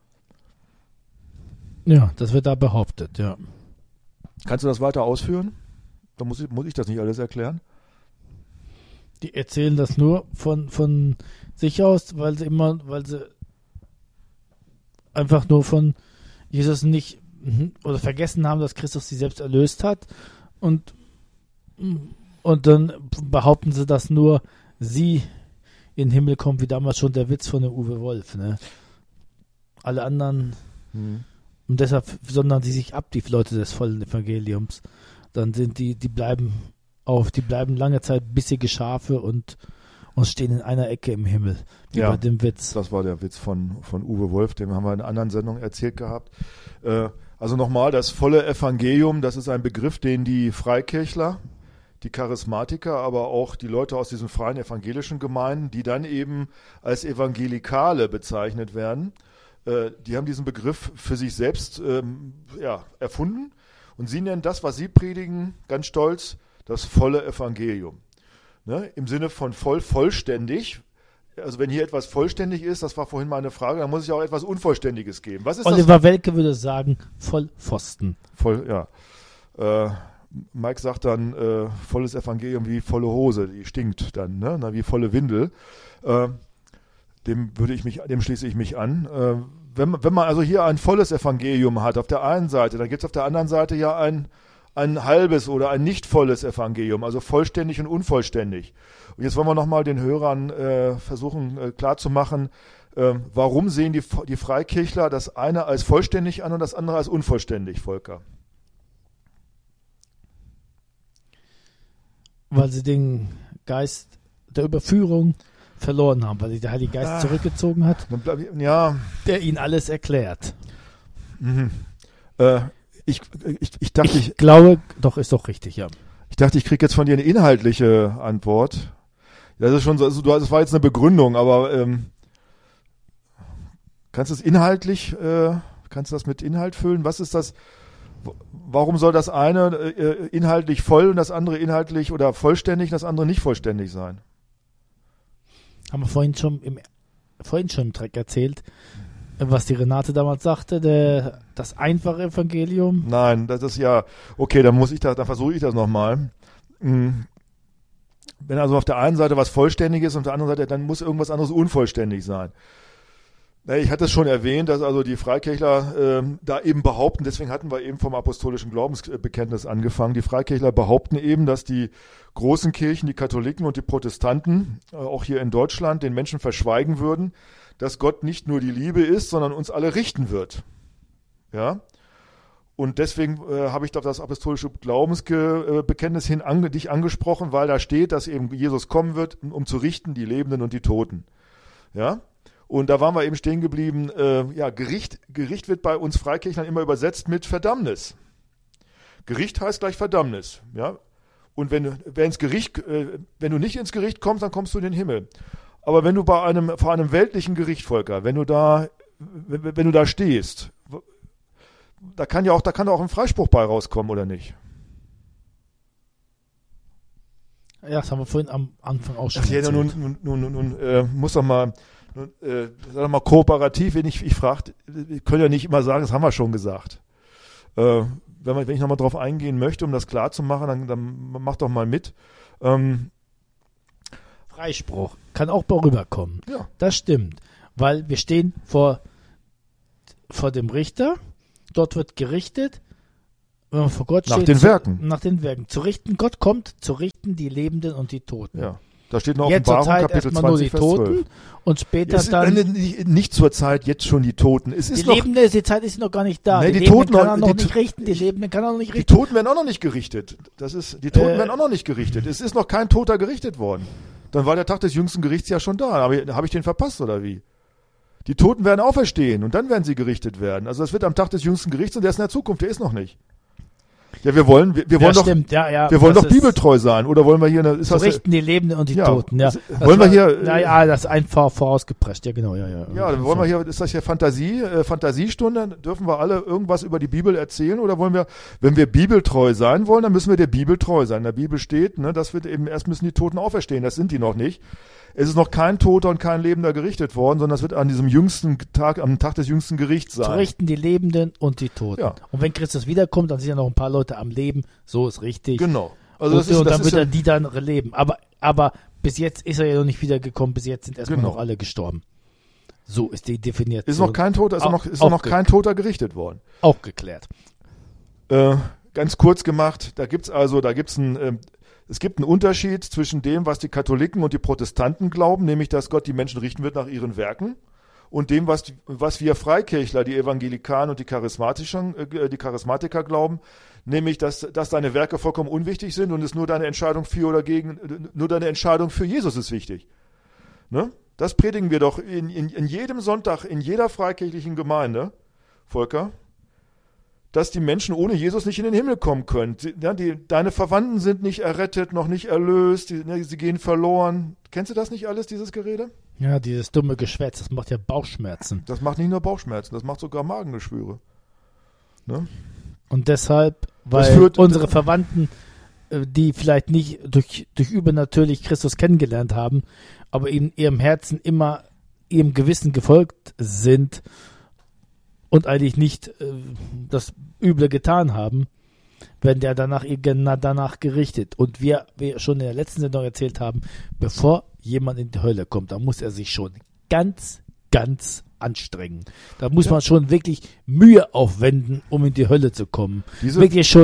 Ja, das wird da behauptet, ja. Kannst du das weiter ausführen? Da muss ich, muss ich das nicht alles erklären. Die erzählen das nur von, von sich aus, weil sie immer, weil sie einfach nur von Jesus nicht oder vergessen haben, dass Christus sie selbst erlöst hat und, und dann behaupten sie, dass nur sie in den Himmel kommen, wie damals schon der Witz von dem Uwe Wolf, ne? Alle anderen hm. Und deshalb sondern sie sich ab, die Leute des vollen Evangeliums. Dann sind die, die bleiben auf, die bleiben lange Zeit bissige Schafe und, und stehen in einer Ecke im Himmel. Wie ja, bei dem Witz. Das war der Witz von, von Uwe Wolf, den haben wir in einer anderen Sendung erzählt gehabt. Äh, also nochmal, das volle Evangelium, das ist ein Begriff, den die Freikirchler, die Charismatiker, aber auch die Leute aus diesen freien evangelischen Gemeinden, die dann eben als Evangelikale bezeichnet werden, die haben diesen Begriff für sich selbst ähm, ja, erfunden und sie nennen das, was sie predigen, ganz stolz, das volle Evangelium. Ne? Im Sinne von voll, vollständig. Also wenn hier etwas vollständig ist, das war vorhin mal eine Frage, dann muss es ja auch etwas Unvollständiges geben. Was ist Oliver das? Welke würde sagen, voll Pfosten. Voll, ja. Äh, Mike sagt dann, äh, volles Evangelium wie volle Hose, die stinkt dann, ne? Na, wie volle Windel. Äh, Dem würde ich mich, dem schließe ich mich an. Äh, wenn, wenn man also hier ein volles Evangelium hat, auf der einen Seite, dann gibt es auf der anderen Seite ja ein, ein halbes oder ein nicht volles Evangelium, also vollständig und unvollständig. Und jetzt wollen wir nochmal den Hörern äh, versuchen äh, klarzumachen, äh, warum sehen die, die Freikirchler das eine als vollständig an und das andere als unvollständig, Volker? Weil sie den Geist der Überführung verloren haben, weil sich der Heilige Geist ah, zurückgezogen hat, ja, der ihnen alles erklärt. Mhm. Äh, ich, ich, ich dachte, ich, ich glaube, doch, ist doch richtig, ja. Ich dachte, ich kriege jetzt von dir eine inhaltliche Antwort. Das ist schon so, also, das war jetzt eine Begründung, aber ähm, kannst du es inhaltlich, äh, kannst du das mit Inhalt füllen? Was ist das? Warum soll das eine äh, inhaltlich voll und das andere inhaltlich oder vollständig und das andere nicht vollständig sein? Haben wir vorhin schon im, vorhin schon im Track erzählt, was die Renate damals sagte, der, das einfache Evangelium? Nein, das ist ja, okay, dann muss ich da, dann versuche ich das nochmal. Wenn also auf der einen Seite was vollständig ist und auf der anderen Seite, dann muss irgendwas anderes unvollständig sein. Ich hatte es schon erwähnt, dass also die Freikirchler äh, da eben behaupten, deswegen hatten wir eben vom apostolischen Glaubensbekenntnis angefangen, die Freikirchler behaupten eben, dass die großen Kirchen, die Katholiken und die Protestanten, äh, auch hier in Deutschland, den Menschen verschweigen würden, dass Gott nicht nur die Liebe ist, sondern uns alle richten wird. Ja? Und deswegen äh, habe ich auf das apostolische Glaubensbekenntnis hin ange, dich angesprochen, weil da steht, dass eben Jesus kommen wird, um zu richten die Lebenden und die Toten. Ja? Und da waren wir eben stehen geblieben, äh, ja, Gericht, Gericht wird bei uns Freikirchlern immer übersetzt mit Verdammnis. Gericht heißt gleich Verdammnis, ja. Und wenn, wenn, ins Gericht, äh, wenn du nicht ins Gericht kommst, dann kommst du in den Himmel. Aber wenn du bei einem, vor einem weltlichen Gericht, Volker, wenn du da, wenn, wenn du da stehst, da kann ja auch, da kann auch ein Freispruch bei rauskommen, oder nicht? Ja, das haben wir vorhin am Anfang auch schon Ach, ja, erzählt. Nun, nun, nun, nun, nun äh, muss doch mal, nun, äh, sag doch mal kooperativ, wenn ich, ich frage, wir können ja nicht immer sagen, das haben wir schon gesagt. Äh, wenn, man, wenn ich nochmal drauf eingehen möchte, um das klar zu machen, dann, dann mach doch mal mit. Ähm, Freispruch kann auch mal rüberkommen. Ja. Das stimmt, weil wir stehen vor, vor dem Richter, dort wird gerichtet, wenn man vor Gott nach steht. den zu, Werken. Nach den Werken. Zu richten, Gott kommt zu richten die Lebenden und die Toten. Ja. Da steht noch Jetzt Offenbarung, zur Zeit Kapitel erstmal nur die zwanzig, Vers Toten zwölf. und später Es ist, dann... äh, nicht, nicht zur Zeit, jetzt schon die Toten. Es ist die noch, Lebenden, die Zeit ist noch gar nicht da. Nee, die die Lebenden Toten kann noch- er noch die nicht To- richten, die Lebenden kann er noch nicht die richten. Toten werden auch noch nicht gerichtet. Das ist, die Toten Äh. werden auch noch nicht gerichtet. Es ist noch kein Toter gerichtet worden. Dann war der Tag des jüngsten Gerichts ja schon da. Aber habe ich den verpasst oder wie? Die Toten werden auferstehen und dann werden sie gerichtet werden. Also das wird am Tag des jüngsten Gerichts und der ist in der Zukunft, der ist noch nicht. Ja, wir wollen, wir, wir Ja, wollen doch, stimmt, ja, ja. wir wollen das doch ist- bibeltreu sein. Oder wollen wir hier eine, ist So das, richten die Lebenden und die Ja, Toten, ja. das- Das wollen wir war- hier, äh, Ja, ja, das ist einfach vorausgepresst, ja genau, ja, ja. ja, dann wollen wir hier, ist das hier Fantasie, äh, Fantasiestunde? Dürfen wir alle irgendwas über die Bibel erzählen? Oder wollen wir, wenn wir bibeltreu sein wollen, dann müssen wir der Bibel treu sein. In der Bibel steht, ne, das wird eben, erst müssen die Toten auferstehen. Das sind die noch nicht. Es ist noch kein Toter und kein Lebender gerichtet worden, sondern es wird an diesem jüngsten Tag, am Tag des jüngsten Gerichts Zu sein. richten die Lebenden und die Toten. Ja. Und wenn Christus wiederkommt, dann sind ja noch ein paar Leute am Leben, so ist richtig. Genau. Also und das ist, und das dann ist wird ja, er die dann leben. Aber, aber bis jetzt ist er ja noch nicht wiedergekommen, bis jetzt sind erstmal Genau. noch alle gestorben. So ist die definiert. ist so noch kein Toter, ist Auch- noch, ist auch noch ge- kein Toter gerichtet worden. auch geklärt. Äh, ganz kurz gemacht, da gibt's also, da gibt's ein, ähm, es gibt einen Unterschied zwischen dem, was die Katholiken und die Protestanten glauben, nämlich, dass Gott die Menschen richten wird nach ihren Werken, und dem, was, was wir Freikirchler, die Evangelikalen und die Charismatischen, äh, die Charismatiker glauben, nämlich, dass, dass deine Werke vollkommen unwichtig sind und es nur deine Entscheidung für oder gegen, nur deine Entscheidung für Jesus ist wichtig. Ne? Das predigen wir doch in, in, in jedem Sonntag, in jeder freikirchlichen Gemeinde, Volker, dass die Menschen ohne Jesus nicht in den Himmel kommen können. Sie, ja, die, deine Verwandten sind nicht errettet, noch nicht erlöst, die, ne, sie gehen verloren. Kennst du das nicht alles, dieses Gerede? Ja, dieses dumme Geschwätz, das macht ja Bauchschmerzen. Das macht nicht nur Bauchschmerzen, das macht sogar Magengeschwüre. Ne? Und deshalb, Das weil führt- unsere Verwandten, äh, die vielleicht nicht durch, durch übernatürlich Christus kennengelernt haben, aber in ihrem Herzen immer ihrem Gewissen gefolgt sind und eigentlich nicht äh, das Üble getan haben, werden der danach, danach gerichtet. Und wir, wir schon in der letzten Sendung erzählt haben, bevor jemand in die Hölle kommt, da muss er sich schon ganz, ganz anstrengen. Da muss Ja. man schon wirklich Mühe aufwenden, um in die Hölle zu kommen. Diese- wirklich schon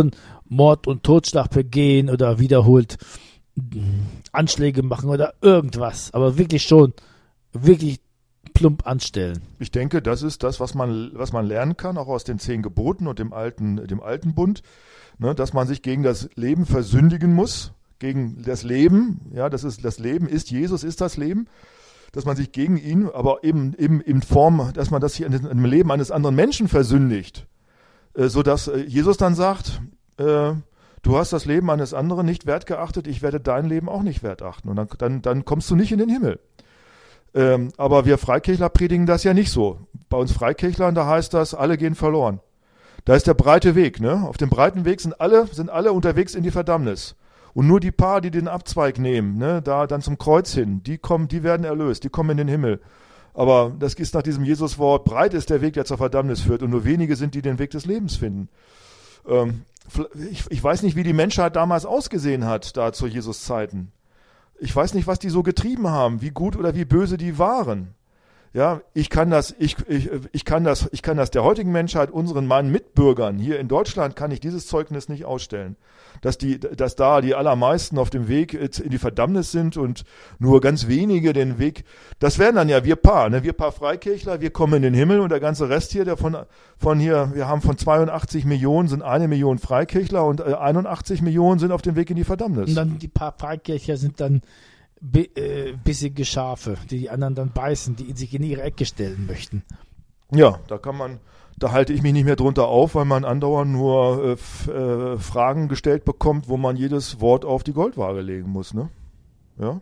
Mord und Totschlag begehen oder wiederholt Anschläge machen oder irgendwas, aber wirklich schon, wirklich plump anstellen. Ich denke, das ist das, was man, was man lernen kann, auch aus den zehn Geboten und dem alten, dem alten Bund, ne, dass man sich gegen das Leben versündigen muss, gegen das Leben, ja, das ist, das Leben ist Jesus, ist das Leben, dass man sich gegen ihn, aber eben, eben in Form, dass man das hier im Leben eines anderen Menschen versündigt, äh, sodass äh, Jesus dann sagt, äh, du hast das Leben eines anderen nicht wertgeachtet, ich werde dein Leben auch nicht wertachten. Und dann, dann, dann kommst du nicht in den Himmel. Ähm, aber wir Freikirchler predigen das ja nicht so. Bei uns Freikirchlern, da heißt das, alle gehen verloren. Da ist der breite Weg, ne? Auf dem breiten Weg sind alle, sind alle unterwegs in die Verdammnis. Und nur die paar, die den Abzweig nehmen, ne, da dann zum Kreuz hin, die kommen, die werden erlöst, die kommen in den Himmel. Aber das ist nach diesem Jesuswort, breit ist der Weg, der zur Verdammnis führt, und nur wenige sind, die den Weg des Lebens finden. Ähm, ich, ich weiß nicht, wie die Menschheit damals ausgesehen hat, da zu Jesus Zeiten. Ich weiß nicht, was die so getrieben haben, wie gut oder wie böse die waren. Ja, ich kann das, ich, ich, ich kann das, ich kann das der heutigen Menschheit, unseren meinen Mitbürgern hier in Deutschland, kann ich dieses Zeugnis nicht ausstellen. Dass die, dass da die allermeisten auf dem Weg in die Verdammnis sind und nur ganz wenige den Weg, das wären dann ja wir paar, ne, wir paar Freikirchler, wir kommen in den Himmel und der ganze Rest hier, der von, von hier, wir haben von zweiundachtzig Millionen sind eine Million Freikirchler und einundachtzig Millionen sind auf dem Weg in die Verdammnis. Und dann die paar Freikirchler sind dann Be, äh, bissige Schafe, die die anderen dann beißen, die sich in ihre Ecke stellen möchten. Ja, da kann man, da halte ich mich nicht mehr drunter auf, weil man andauernd nur äh, f, äh, Fragen gestellt bekommt, wo man jedes Wort auf die Goldwaage legen muss, ne? Ja?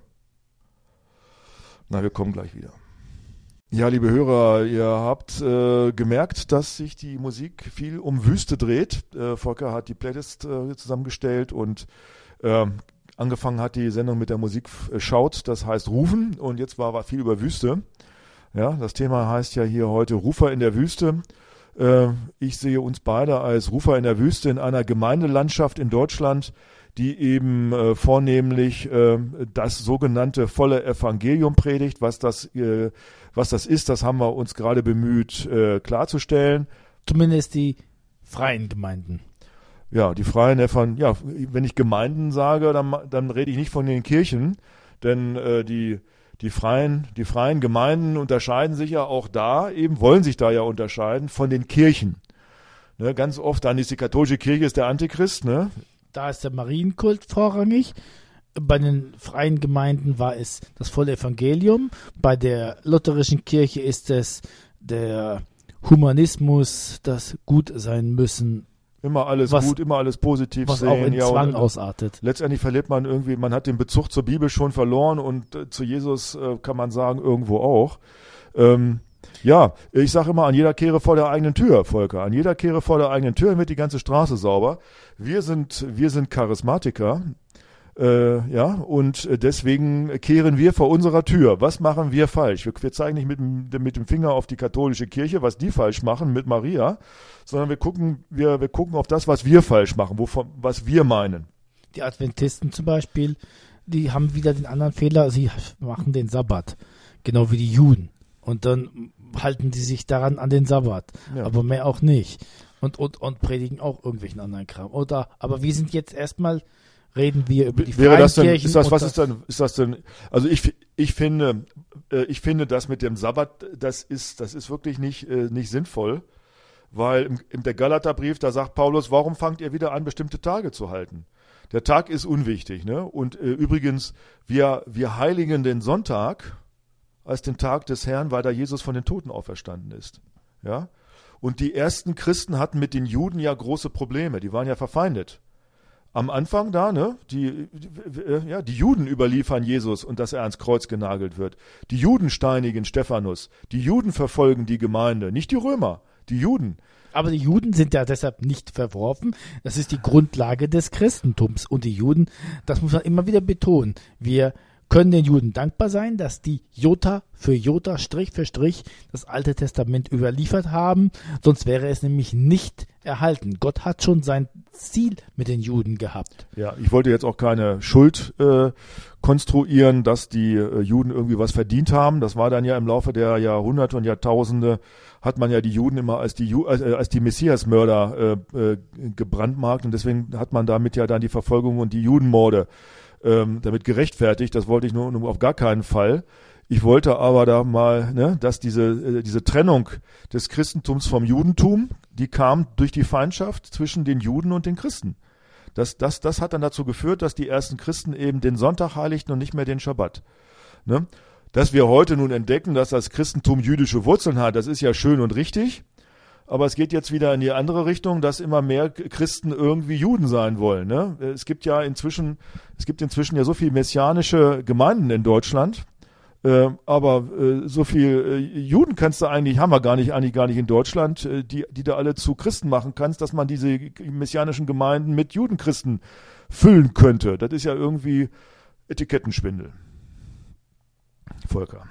Na, wir kommen gleich wieder. Ja, liebe Hörer, ihr habt äh, gemerkt, dass sich die Musik viel um Wüste dreht. Äh, Volker hat die Playlist äh, zusammengestellt und äh, angefangen hat die Sendung mit der Musik Schaut, das heißt Rufen, und jetzt war, war viel über Wüste. Ja, das Thema heißt ja hier heute Rufer in der Wüste. Äh, ich sehe uns beide als Rufer in der Wüste in einer Gemeindelandschaft in Deutschland, die eben äh, vornehmlich äh, das sogenannte volle Evangelium predigt. Was das, äh, was das ist, das haben wir uns gerade bemüht äh, klarzustellen. Zumindest die freien Gemeinden. Ja, die freien Evan, ja, wenn ich Gemeinden sage, dann, dann rede ich nicht von den Kirchen, denn äh, die, die, freien, die freien Gemeinden unterscheiden sich ja auch da, eben wollen sich da ja unterscheiden von den Kirchen. Ne, ganz oft, dann ist die katholische Kirche ist der Antichrist, ne? Da ist der Marienkult vorrangig. Bei den freien Gemeinden war es das volle Evangelium. Bei der lutherischen Kirche ist es der Humanismus, das gut sein müssen. Immer alles was, gut, immer alles positiv was sehen. Auch in ja, Zwang und, ausartet. Letztendlich verliert man irgendwie, man hat den Bezug zur Bibel schon verloren und äh, zu Jesus äh, kann man sagen, irgendwo auch. Ähm, ja, ich sage immer, an jeder Kehre vor der eigenen Tür, Volker. An jeder Kehre vor der eigenen Tür wird die ganze Straße sauber. Wir sind, wir sind Charismatiker. Äh, ja, und deswegen kehren wir vor unserer Tür. Was machen wir falsch? Wir, wir zeigen nicht mit dem, mit dem Finger auf die katholische Kirche, was die falsch machen mit Maria, sondern wir gucken, wir, wir gucken auf das, was wir falsch machen, wovon, was wir meinen. Die Adventisten zum Beispiel, die haben wieder den anderen Fehler, sie machen den Sabbat, genau wie die Juden. Und dann halten die sich daran an den Sabbat, ja. Aber mehr auch nicht. Und, und, und predigen auch irgendwelchen anderen Kram. Oder, aber wir sind jetzt erstmal... Reden wir über die Wäre freien das denn, Kirchen. Ist das, was ist denn, ist das denn, also ich, ich finde, äh, ich finde das mit dem Sabbat, das ist, das ist wirklich nicht, äh, nicht sinnvoll, weil im, im der Galaterbrief, da sagt Paulus, warum fangt ihr wieder an, bestimmte Tage zu halten? Der Tag ist unwichtig, ne? Und äh, übrigens, wir, wir heiligen den Sonntag als den Tag des Herrn, weil da Jesus von den Toten auferstanden ist, ja? Und die ersten Christen hatten mit den Juden ja große Probleme, die waren ja verfeindet. Am Anfang da, ne, die, die, ja, die Juden überliefern Jesus und dass er ans Kreuz genagelt wird. Die Juden steinigen Stephanus. Die Juden verfolgen die Gemeinde, nicht die Römer, die Juden. Aber die Juden sind ja deshalb nicht verworfen. Das ist die Grundlage des Christentums. Und die Juden, das muss man immer wieder betonen, wir können den Juden dankbar sein, dass die Jota für Jota, Strich für Strich das Alte Testament überliefert haben, sonst wäre es nämlich nicht erhalten. Gott hat schon sein Ziel mit den Juden gehabt. Ja, ich wollte jetzt auch keine Schuld äh, konstruieren, dass die äh, Juden irgendwie was verdient haben. Das war dann ja im Laufe der Jahrhunderte und Jahrtausende, hat man ja die Juden immer als die Ju- äh, als die Messiasmörder äh, äh, gebrandmarkt, und deswegen hat man damit ja dann die Verfolgung und die Judenmorde ähm, damit gerechtfertigt. Das wollte ich nur, nur auf gar keinen Fall. Ich wollte aber da mal, ne, dass diese äh, diese Trennung des Christentums vom Judentum, die kam durch die Feindschaft zwischen den Juden und den Christen. Das, das, das hat dann dazu geführt, dass die ersten Christen eben den Sonntag heiligten und nicht mehr den Schabbat. Ne? Dass wir heute nun entdecken, dass das Christentum jüdische Wurzeln hat, das ist ja schön und richtig. Aber es geht jetzt wieder in die andere Richtung, dass immer mehr Christen irgendwie Juden sein wollen. Ne? Es gibt ja inzwischen, es gibt inzwischen ja so viele messianische Gemeinden in Deutschland. Äh, aber äh, so viel äh, Juden kannst du eigentlich, haben wir gar nicht, eigentlich gar nicht in Deutschland, äh, die, die du alle zu Christen machen kannst, dass man diese messianischen Gemeinden mit Judenchristen füllen könnte. Das ist ja irgendwie Etikettenschwindel. Volker.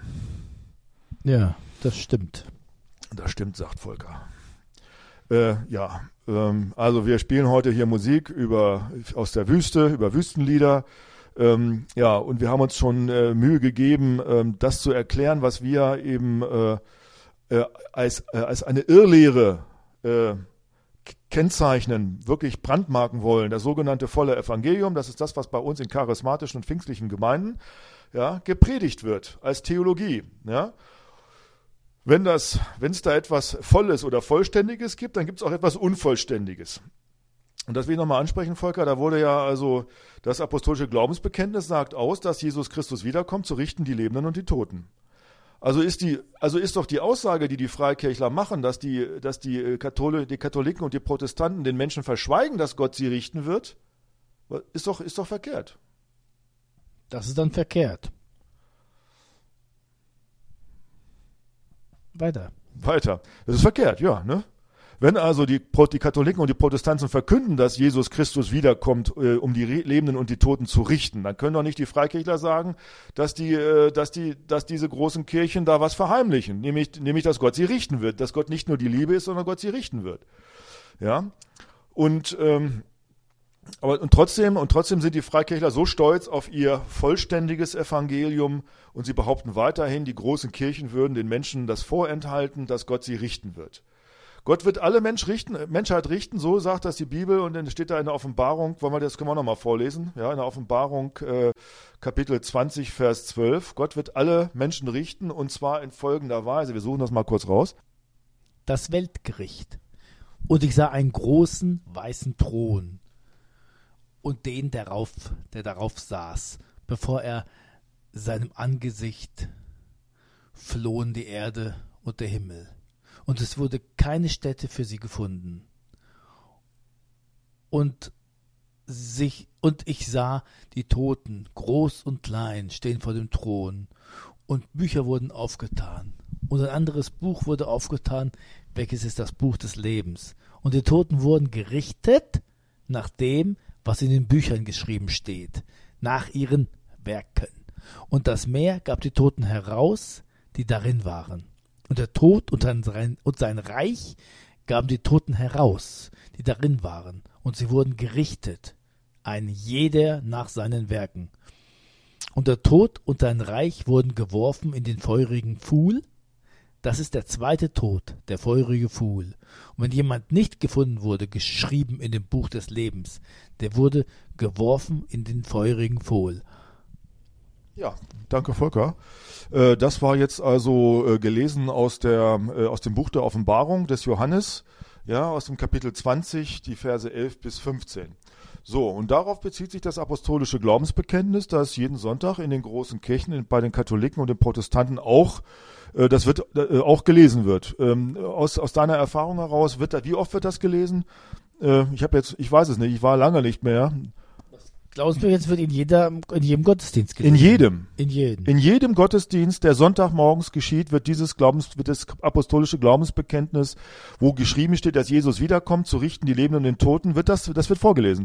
Ja, das stimmt. Das stimmt, sagt Volker. Äh, ja, ähm, also wir spielen heute hier Musik über aus der Wüste, über Wüstenlieder. Ähm, ja, und wir haben uns schon äh, Mühe gegeben, ähm, das zu erklären, was wir eben äh, äh, als, äh, als eine Irrlehre äh, kennzeichnen, wirklich brandmarken wollen. Das sogenannte volle Evangelium, das ist das, was bei uns in charismatischen und pfingstlichen Gemeinden ja, gepredigt wird, als Theologie. Ja. Wenn das, wenn es da etwas Volles oder Vollständiges gibt, dann gibt es auch etwas Unvollständiges. Und das will ich nochmal ansprechen, Volker, da wurde ja also das apostolische Glaubensbekenntnis sagt aus, dass Jesus Christus wiederkommt, zu richten die Lebenden und die Toten. Also ist die, also ist doch die Aussage, die die Freikirchler machen, dass die, dass die, Kathol- die Katholiken und die Protestanten den Menschen verschweigen, dass Gott sie richten wird, ist doch, ist doch verkehrt. Das ist dann verkehrt. Weiter. Weiter. Das ist verkehrt, ja, ne? Wenn also die, die Katholiken und die Protestanten verkünden, dass Jesus Christus wiederkommt, äh, um die Re- Lebenden und die Toten zu richten, dann können doch nicht die Freikirchler sagen, dass die, äh, dass die, dass diese großen Kirchen da was verheimlichen, nämlich, nämlich, dass Gott sie richten wird, dass Gott nicht nur die Liebe ist, sondern Gott sie richten wird. Ja. Und, ähm, aber, und trotzdem, und trotzdem sind die Freikirchler so stolz auf ihr vollständiges Evangelium und sie behaupten weiterhin, die großen Kirchen würden den Menschen das vorenthalten, dass Gott sie richten wird. Gott wird alle Mensch richten, Menschheit richten, so sagt das die Bibel, und dann steht da in der Offenbarung, wollen wir das können wir nochmal vorlesen, ja, in der Offenbarung äh, Kapitel zwanzig, Vers zwölf, Gott wird alle Menschen richten, und zwar in folgender Weise, wir suchen das mal kurz raus. Das Weltgericht. Und ich sah einen großen weißen Thron und den darauf, der darauf saß, bevor er seinem Angesicht flohen die Erde und der Himmel. Und es wurde keine Stätte für sie gefunden. Und sich, und ich sah die Toten, groß und klein, stehen vor dem Thron. Und Bücher wurden aufgetan. Und ein anderes Buch wurde aufgetan, welches ist das Buch des Lebens. Und die Toten wurden gerichtet nach dem, was in den Büchern geschrieben steht, nach ihren Werken. Und das Meer gab die Toten heraus, die darin waren. Und der Tod und sein, und sein Reich gaben die Toten heraus, die darin waren, und sie wurden gerichtet, ein jeder nach seinen Werken. Und der Tod und sein Reich wurden geworfen in den feurigen Pfuhl. Das ist der zweite Tod, der feurige Pfuhl. Und wenn jemand nicht gefunden wurde, geschrieben in dem Buch des Lebens, der wurde geworfen in den feurigen Pfuhl. Ja, danke Volker. Äh, das war jetzt also äh, gelesen aus der äh, aus dem Buch der Offenbarung des Johannes, ja, aus dem Kapitel zwanzig, die Verse elf bis fünfzehn. So, und darauf bezieht sich das apostolische Glaubensbekenntnis, das jeden Sonntag in den großen Kirchen, bei den Katholiken und den Protestanten auch, äh, das wird äh, auch gelesen wird. Ähm, aus aus deiner Erfahrung heraus wird da, wie oft wird das gelesen? Äh, ich habe jetzt, ich weiß es nicht, ich war lange nicht mehr. Glaubensbekenntnis wird in, jeder, in jedem Gottesdienst gelesen. In jedem. In jedem. In jedem Gottesdienst, der Sonntagmorgens geschieht, wird dieses Glaubens, wird das apostolische Glaubensbekenntnis, wo geschrieben steht, dass Jesus wiederkommt, zu richten die Lebenden und den Toten, wird das, das wird vorgelesen.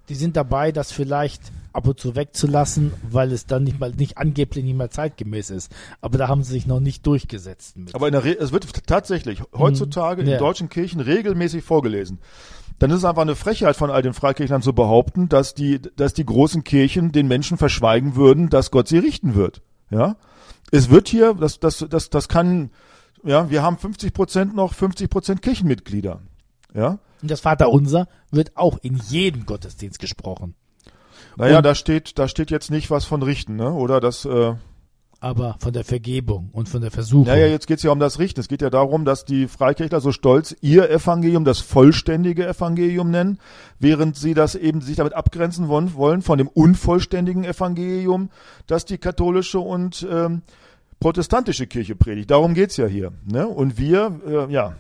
Die sind dabei, das vielleicht ab und zu wegzulassen, weil es dann nicht mal nicht angeblich nicht mehr zeitgemäß ist. Aber da haben sie sich noch nicht durchgesetzt mit. Aber in der Re- es wird tatsächlich heutzutage Mhm. Ja. in deutschen Kirchen regelmäßig vorgelesen. Dann ist es einfach eine Frechheit von all den Freikirchlern zu behaupten, dass die, dass die großen Kirchen den Menschen verschweigen würden, dass Gott sie richten wird. Ja, es wird hier, das, das, das, das kann, ja, wir haben fünfzig Prozent noch fünfzig Prozent Kirchenmitglieder. Ja. Und das Vaterunser wird auch in jedem Gottesdienst gesprochen. Naja, Und- da steht, da steht jetzt nicht was von Richten, ne? Oder das, äh, Aber von der Vergebung und von der Versuchung. naja, jetzt geht's ja um das Richten. Es geht ja darum, dass die Freikirchler so stolz ihr Evangelium das vollständige Evangelium nennen, während sie das eben sich damit abgrenzen wollen, wollen von dem unvollständigen Evangelium, das die katholische und ähm, protestantische Kirche predigt. Darum geht's ja hier. Ne? Und wir, äh, ja,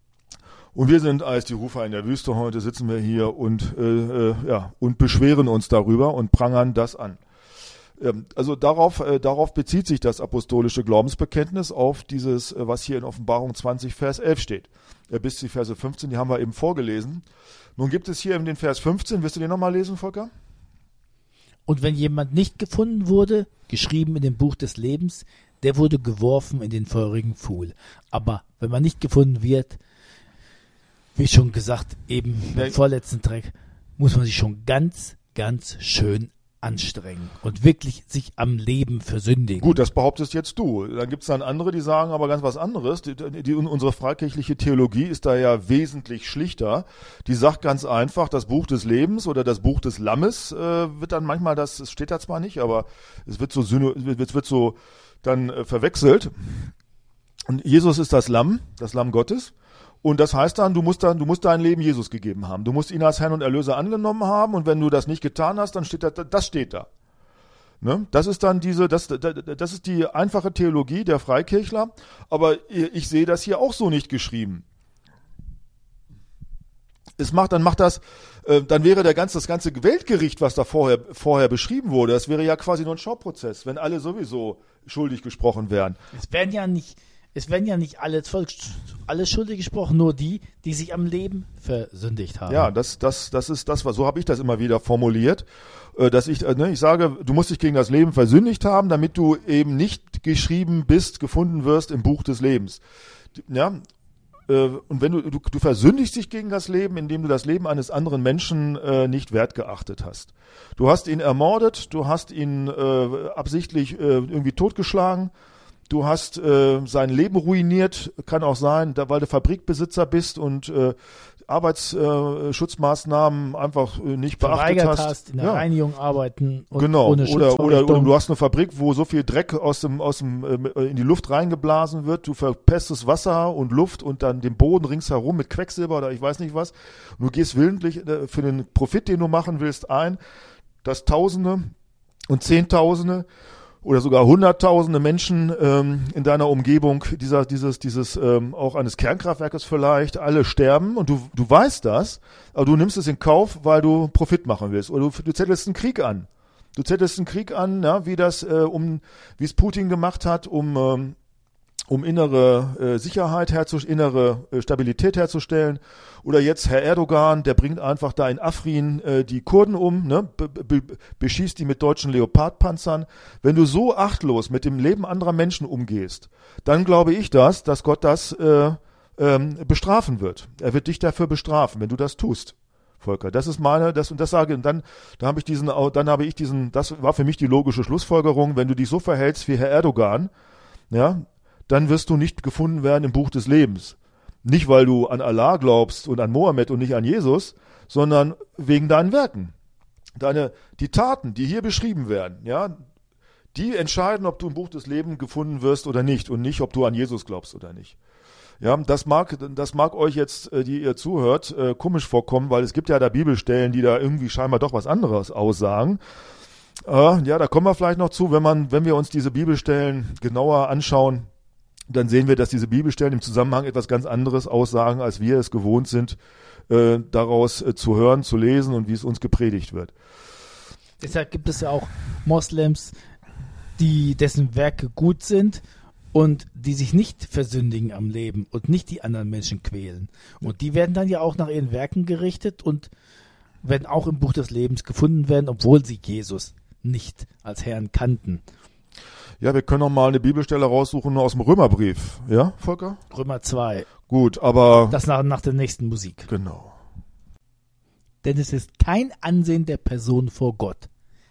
und wir sind als die Rufer in der Wüste heute, sitzen wir hier und, äh, äh, ja, und beschweren uns darüber und prangern das an. Ähm, Also darauf, äh, darauf bezieht sich das apostolische Glaubensbekenntnis, auf dieses, äh, was hier in Offenbarung zwanzig, Vers elf steht. Äh, bis die Verse fünfzehn, die haben wir eben vorgelesen. Nun gibt es hier in den Vers fünfzehn, willst du den nochmal lesen, Volker? Und wenn jemand nicht gefunden wurde, geschrieben in dem Buch des Lebens, der wurde geworfen in den feurigen Pfuhl. Aber wenn man nicht gefunden wird, wie schon gesagt, eben Ja. beim vorletzten Track, muss man sich schon ganz, ganz schön anstrengen und wirklich sich am Leben versündigen. Gut, das behauptest jetzt du. Dann gibt es dann andere, die sagen aber ganz was anderes. Die, die, unsere freikirchliche Theologie ist da ja wesentlich schlichter. Die sagt ganz einfach, das Buch des Lebens oder das Buch des Lammes äh, wird dann manchmal, das es steht da zwar nicht, aber es wird so, syno- es wird so dann äh, verwechselt. Und Jesus ist das Lamm, das Lamm Gottes. Und das heißt dann, du musst dann, du musst dein Leben Jesus gegeben haben. Du musst ihn als Herrn und Erlöser angenommen haben. Und wenn du das nicht getan hast, dann steht da, das steht da. Ne? Das ist dann diese, das, das ist die einfache Theologie der Freikirchler. Aber ich sehe das hier auch so nicht geschrieben. Es macht, dann macht das, äh, dann wäre der ganze, das ganze Weltgericht, was da vorher, vorher beschrieben wurde, das wäre ja quasi nur ein Schauprozess, wenn alle sowieso schuldig gesprochen wären. Es werden ja nicht, es werden ja nicht alle, alle schuldig gesprochen, nur die, die sich am Leben versündigt haben. Ja, das, das, das ist das, was, so habe ich das immer wieder formuliert, äh, dass ich, äh, ne, ich sage, du musst dich gegen das Leben versündigt haben, damit du eben nicht geschrieben bist, gefunden wirst im Buch des Lebens. Ja, äh, und wenn du, du, du versündigst dich gegen das Leben, indem du das Leben eines anderen Menschen äh, nicht wertgeachtet hast. Du hast ihn ermordet, du hast ihn äh, absichtlich äh, irgendwie totgeschlagen. Du hast äh, sein Leben ruiniert, kann auch sein, da, weil du Fabrikbesitzer bist und äh, Arbeitsschutzmaßnahmen äh, einfach äh, nicht beachtet Verweigert hast. hast, in der Ja. Reinigung arbeiten und Genau, ohne oder, oder, Schutzvorrichtung. oder du hast eine Fabrik, wo so viel Dreck aus dem, aus dem, äh, in die Luft reingeblasen wird, du verpestest Wasser und Luft und dann den Boden ringsherum mit Quecksilber oder ich weiß nicht was. Und du gehst willentlich äh, für den Profit, den du machen willst, ein, dass Tausende und Zehntausende oder sogar Hunderttausende Menschen ähm, in deiner Umgebung dieser, dieses, dieses ähm, auch eines Kernkraftwerkes vielleicht, alle sterben und du, du weißt das, aber du nimmst es in Kauf, weil du Profit machen willst oder du, du zettelst einen Krieg an. Du zettelst einen Krieg an, ja, wie das, äh, um, wie es Putin gemacht hat, um, ähm, um innere äh, Sicherheit herzustellen, innere äh, Stabilität herzustellen. Oder jetzt Herr Erdogan, der bringt einfach da in Afrin äh, die Kurden um, ne, be, be, beschießt die mit deutschen Leopardpanzern. Wenn du so achtlos mit dem Leben anderer Menschen umgehst, dann glaube ich das, dass Gott das äh, ähm, bestrafen wird. Er wird dich dafür bestrafen, wenn du das tust, Volker. Das ist meine, das und das sage und dann, da habe ich diesen, dann habe ich diesen, das war für mich die logische Schlussfolgerung, wenn du dich so verhältst wie Herr Erdogan, ja, dann wirst du nicht gefunden werden im Buch des Lebens. Nicht, weil du an Allah glaubst und an Mohammed und nicht an Jesus, sondern wegen deinen Werken. Deine, die Taten, die hier beschrieben werden, ja, die entscheiden, ob du im Buch des Lebens gefunden wirst oder nicht und nicht, ob du an Jesus glaubst oder nicht. Ja, das mag, das mag euch jetzt, die ihr zuhört, komisch vorkommen, weil es gibt ja da Bibelstellen, die da irgendwie scheinbar doch was anderes aussagen. Ja, da kommen wir vielleicht noch zu, wenn man, wenn wir uns diese Bibelstellen genauer anschauen, dann sehen wir, dass diese Bibelstellen im Zusammenhang etwas ganz anderes aussagen, als wir es gewohnt sind, äh, daraus äh, zu hören, zu lesen und wie es uns gepredigt wird. Deshalb gibt es ja auch Moslems, die dessen Werke gut sind und die sich nicht versündigen am Leben und nicht die anderen Menschen quälen. Und die werden dann ja auch nach ihren Werken gerichtet und werden auch im Buch des Lebens gefunden werden, obwohl sie Jesus nicht als Herrn kannten. Ja, wir können noch mal eine Bibelstelle raussuchen aus dem Römerbrief. Ja, Volker? Römer zwei. Gut, aber... Das nach, nach der nächsten Musik. Genau. Denn es ist kein Ansehen der Person vor Gott.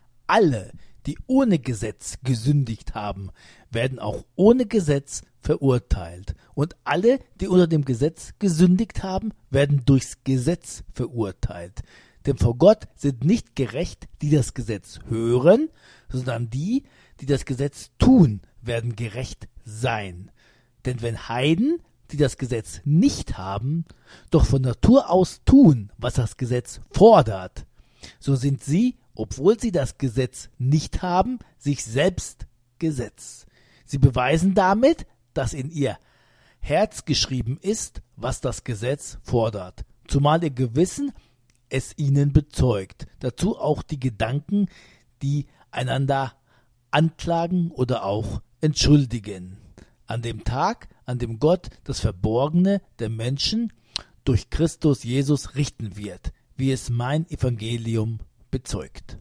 Alle, die ohne Gesetz gesündigt haben, werden auch ohne Gesetz verurteilt. Und alle, die unter dem Gesetz gesündigt haben, werden durchs Gesetz verurteilt. Denn vor Gott sind nicht gerecht, die das Gesetz hören, sondern die, die das Gesetz tun, werden gerecht sein. Denn wenn Heiden, die das Gesetz nicht haben, doch von Natur aus tun, was das Gesetz fordert, so sind sie, obwohl sie das Gesetz nicht haben, sich selbst Gesetz. Sie beweisen damit, dass in ihr Herz geschrieben ist, was das Gesetz fordert, zumal ihr Gewissen es ihnen bezeugt. Dazu auch die Gedanken, die einander anklagen oder auch entschuldigen. An dem Tag, an dem Gott das Verborgene der Menschen durch Christus Jesus richten wird, wie es mein Evangelium bezeugt.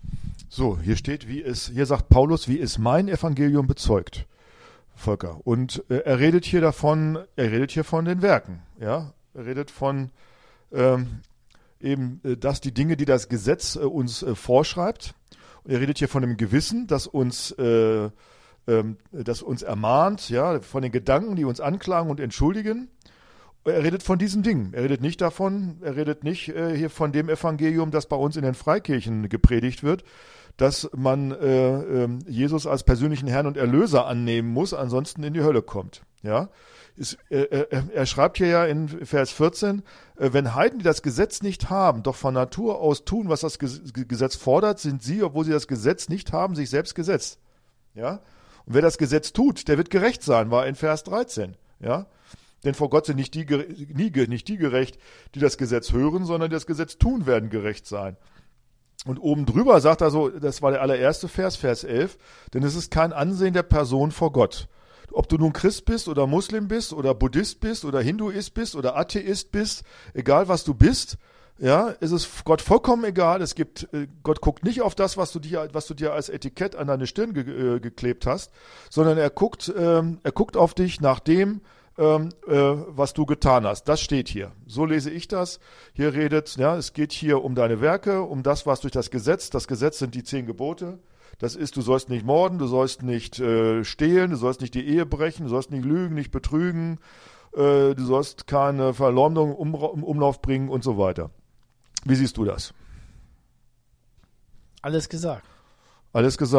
So, hier steht, wie es, hier sagt Paulus, wie es mein Evangelium bezeugt, Volker. Und äh, er redet hier davon, er redet hier von den Werken, ja. Er redet von ähm, eben, äh, dass die Dinge, die das Gesetz äh, uns äh, vorschreibt, und er redet hier von dem Gewissen, das uns, äh, ähm, das uns ermahnt, ja, von den Gedanken, die uns anklagen und entschuldigen. Er redet von diesen Dingen. Er redet nicht davon, er redet nicht äh, hier von dem Evangelium, das bei uns in den Freikirchen gepredigt wird, dass man äh, äh, Jesus als persönlichen Herrn und Erlöser annehmen muss, ansonsten in die Hölle kommt. Ja, ist, äh, äh, er schreibt hier ja in Vers vierzehn, äh, wenn Heiden, die das Gesetz nicht haben, doch von Natur aus tun, was das Gesetz fordert, sind sie, obwohl sie das Gesetz nicht haben, sich selbst Gesetz. Ja, und wer das Gesetz tut, der wird gerecht sein, war in Vers dreizehn. Ja. Denn vor Gott sind nicht die, nie, nicht die gerecht, die das Gesetz hören, sondern die das Gesetz tun, werden gerecht sein. Und oben drüber sagt er so, das war der allererste Vers, Vers elf, denn es ist kein Ansehen der Person vor Gott. Ob du nun Christ bist oder Muslim bist oder Buddhist bist oder Hinduist bist oder Atheist bist, egal was du bist, ja, ist es Gott vollkommen egal. Es gibt, Gott guckt nicht auf das, was du dir, was du dir als Etikett an deine Stirn ge, äh, geklebt hast, sondern er guckt, ähm, er guckt auf dich nach dem, Ähm, äh, was du getan hast. Das steht hier. So lese ich das. Hier redet, ja, es geht hier um deine Werke, um das, was durch das Gesetz, das Gesetz sind die zehn Gebote. Das ist, du sollst nicht morden, du sollst nicht äh, stehlen, du sollst nicht die Ehe brechen, du sollst nicht lügen, nicht betrügen, äh, du sollst keine Verleumdung im um, um Umlauf bringen und so weiter. Wie siehst du das? Alles gesagt. Alles gesagt.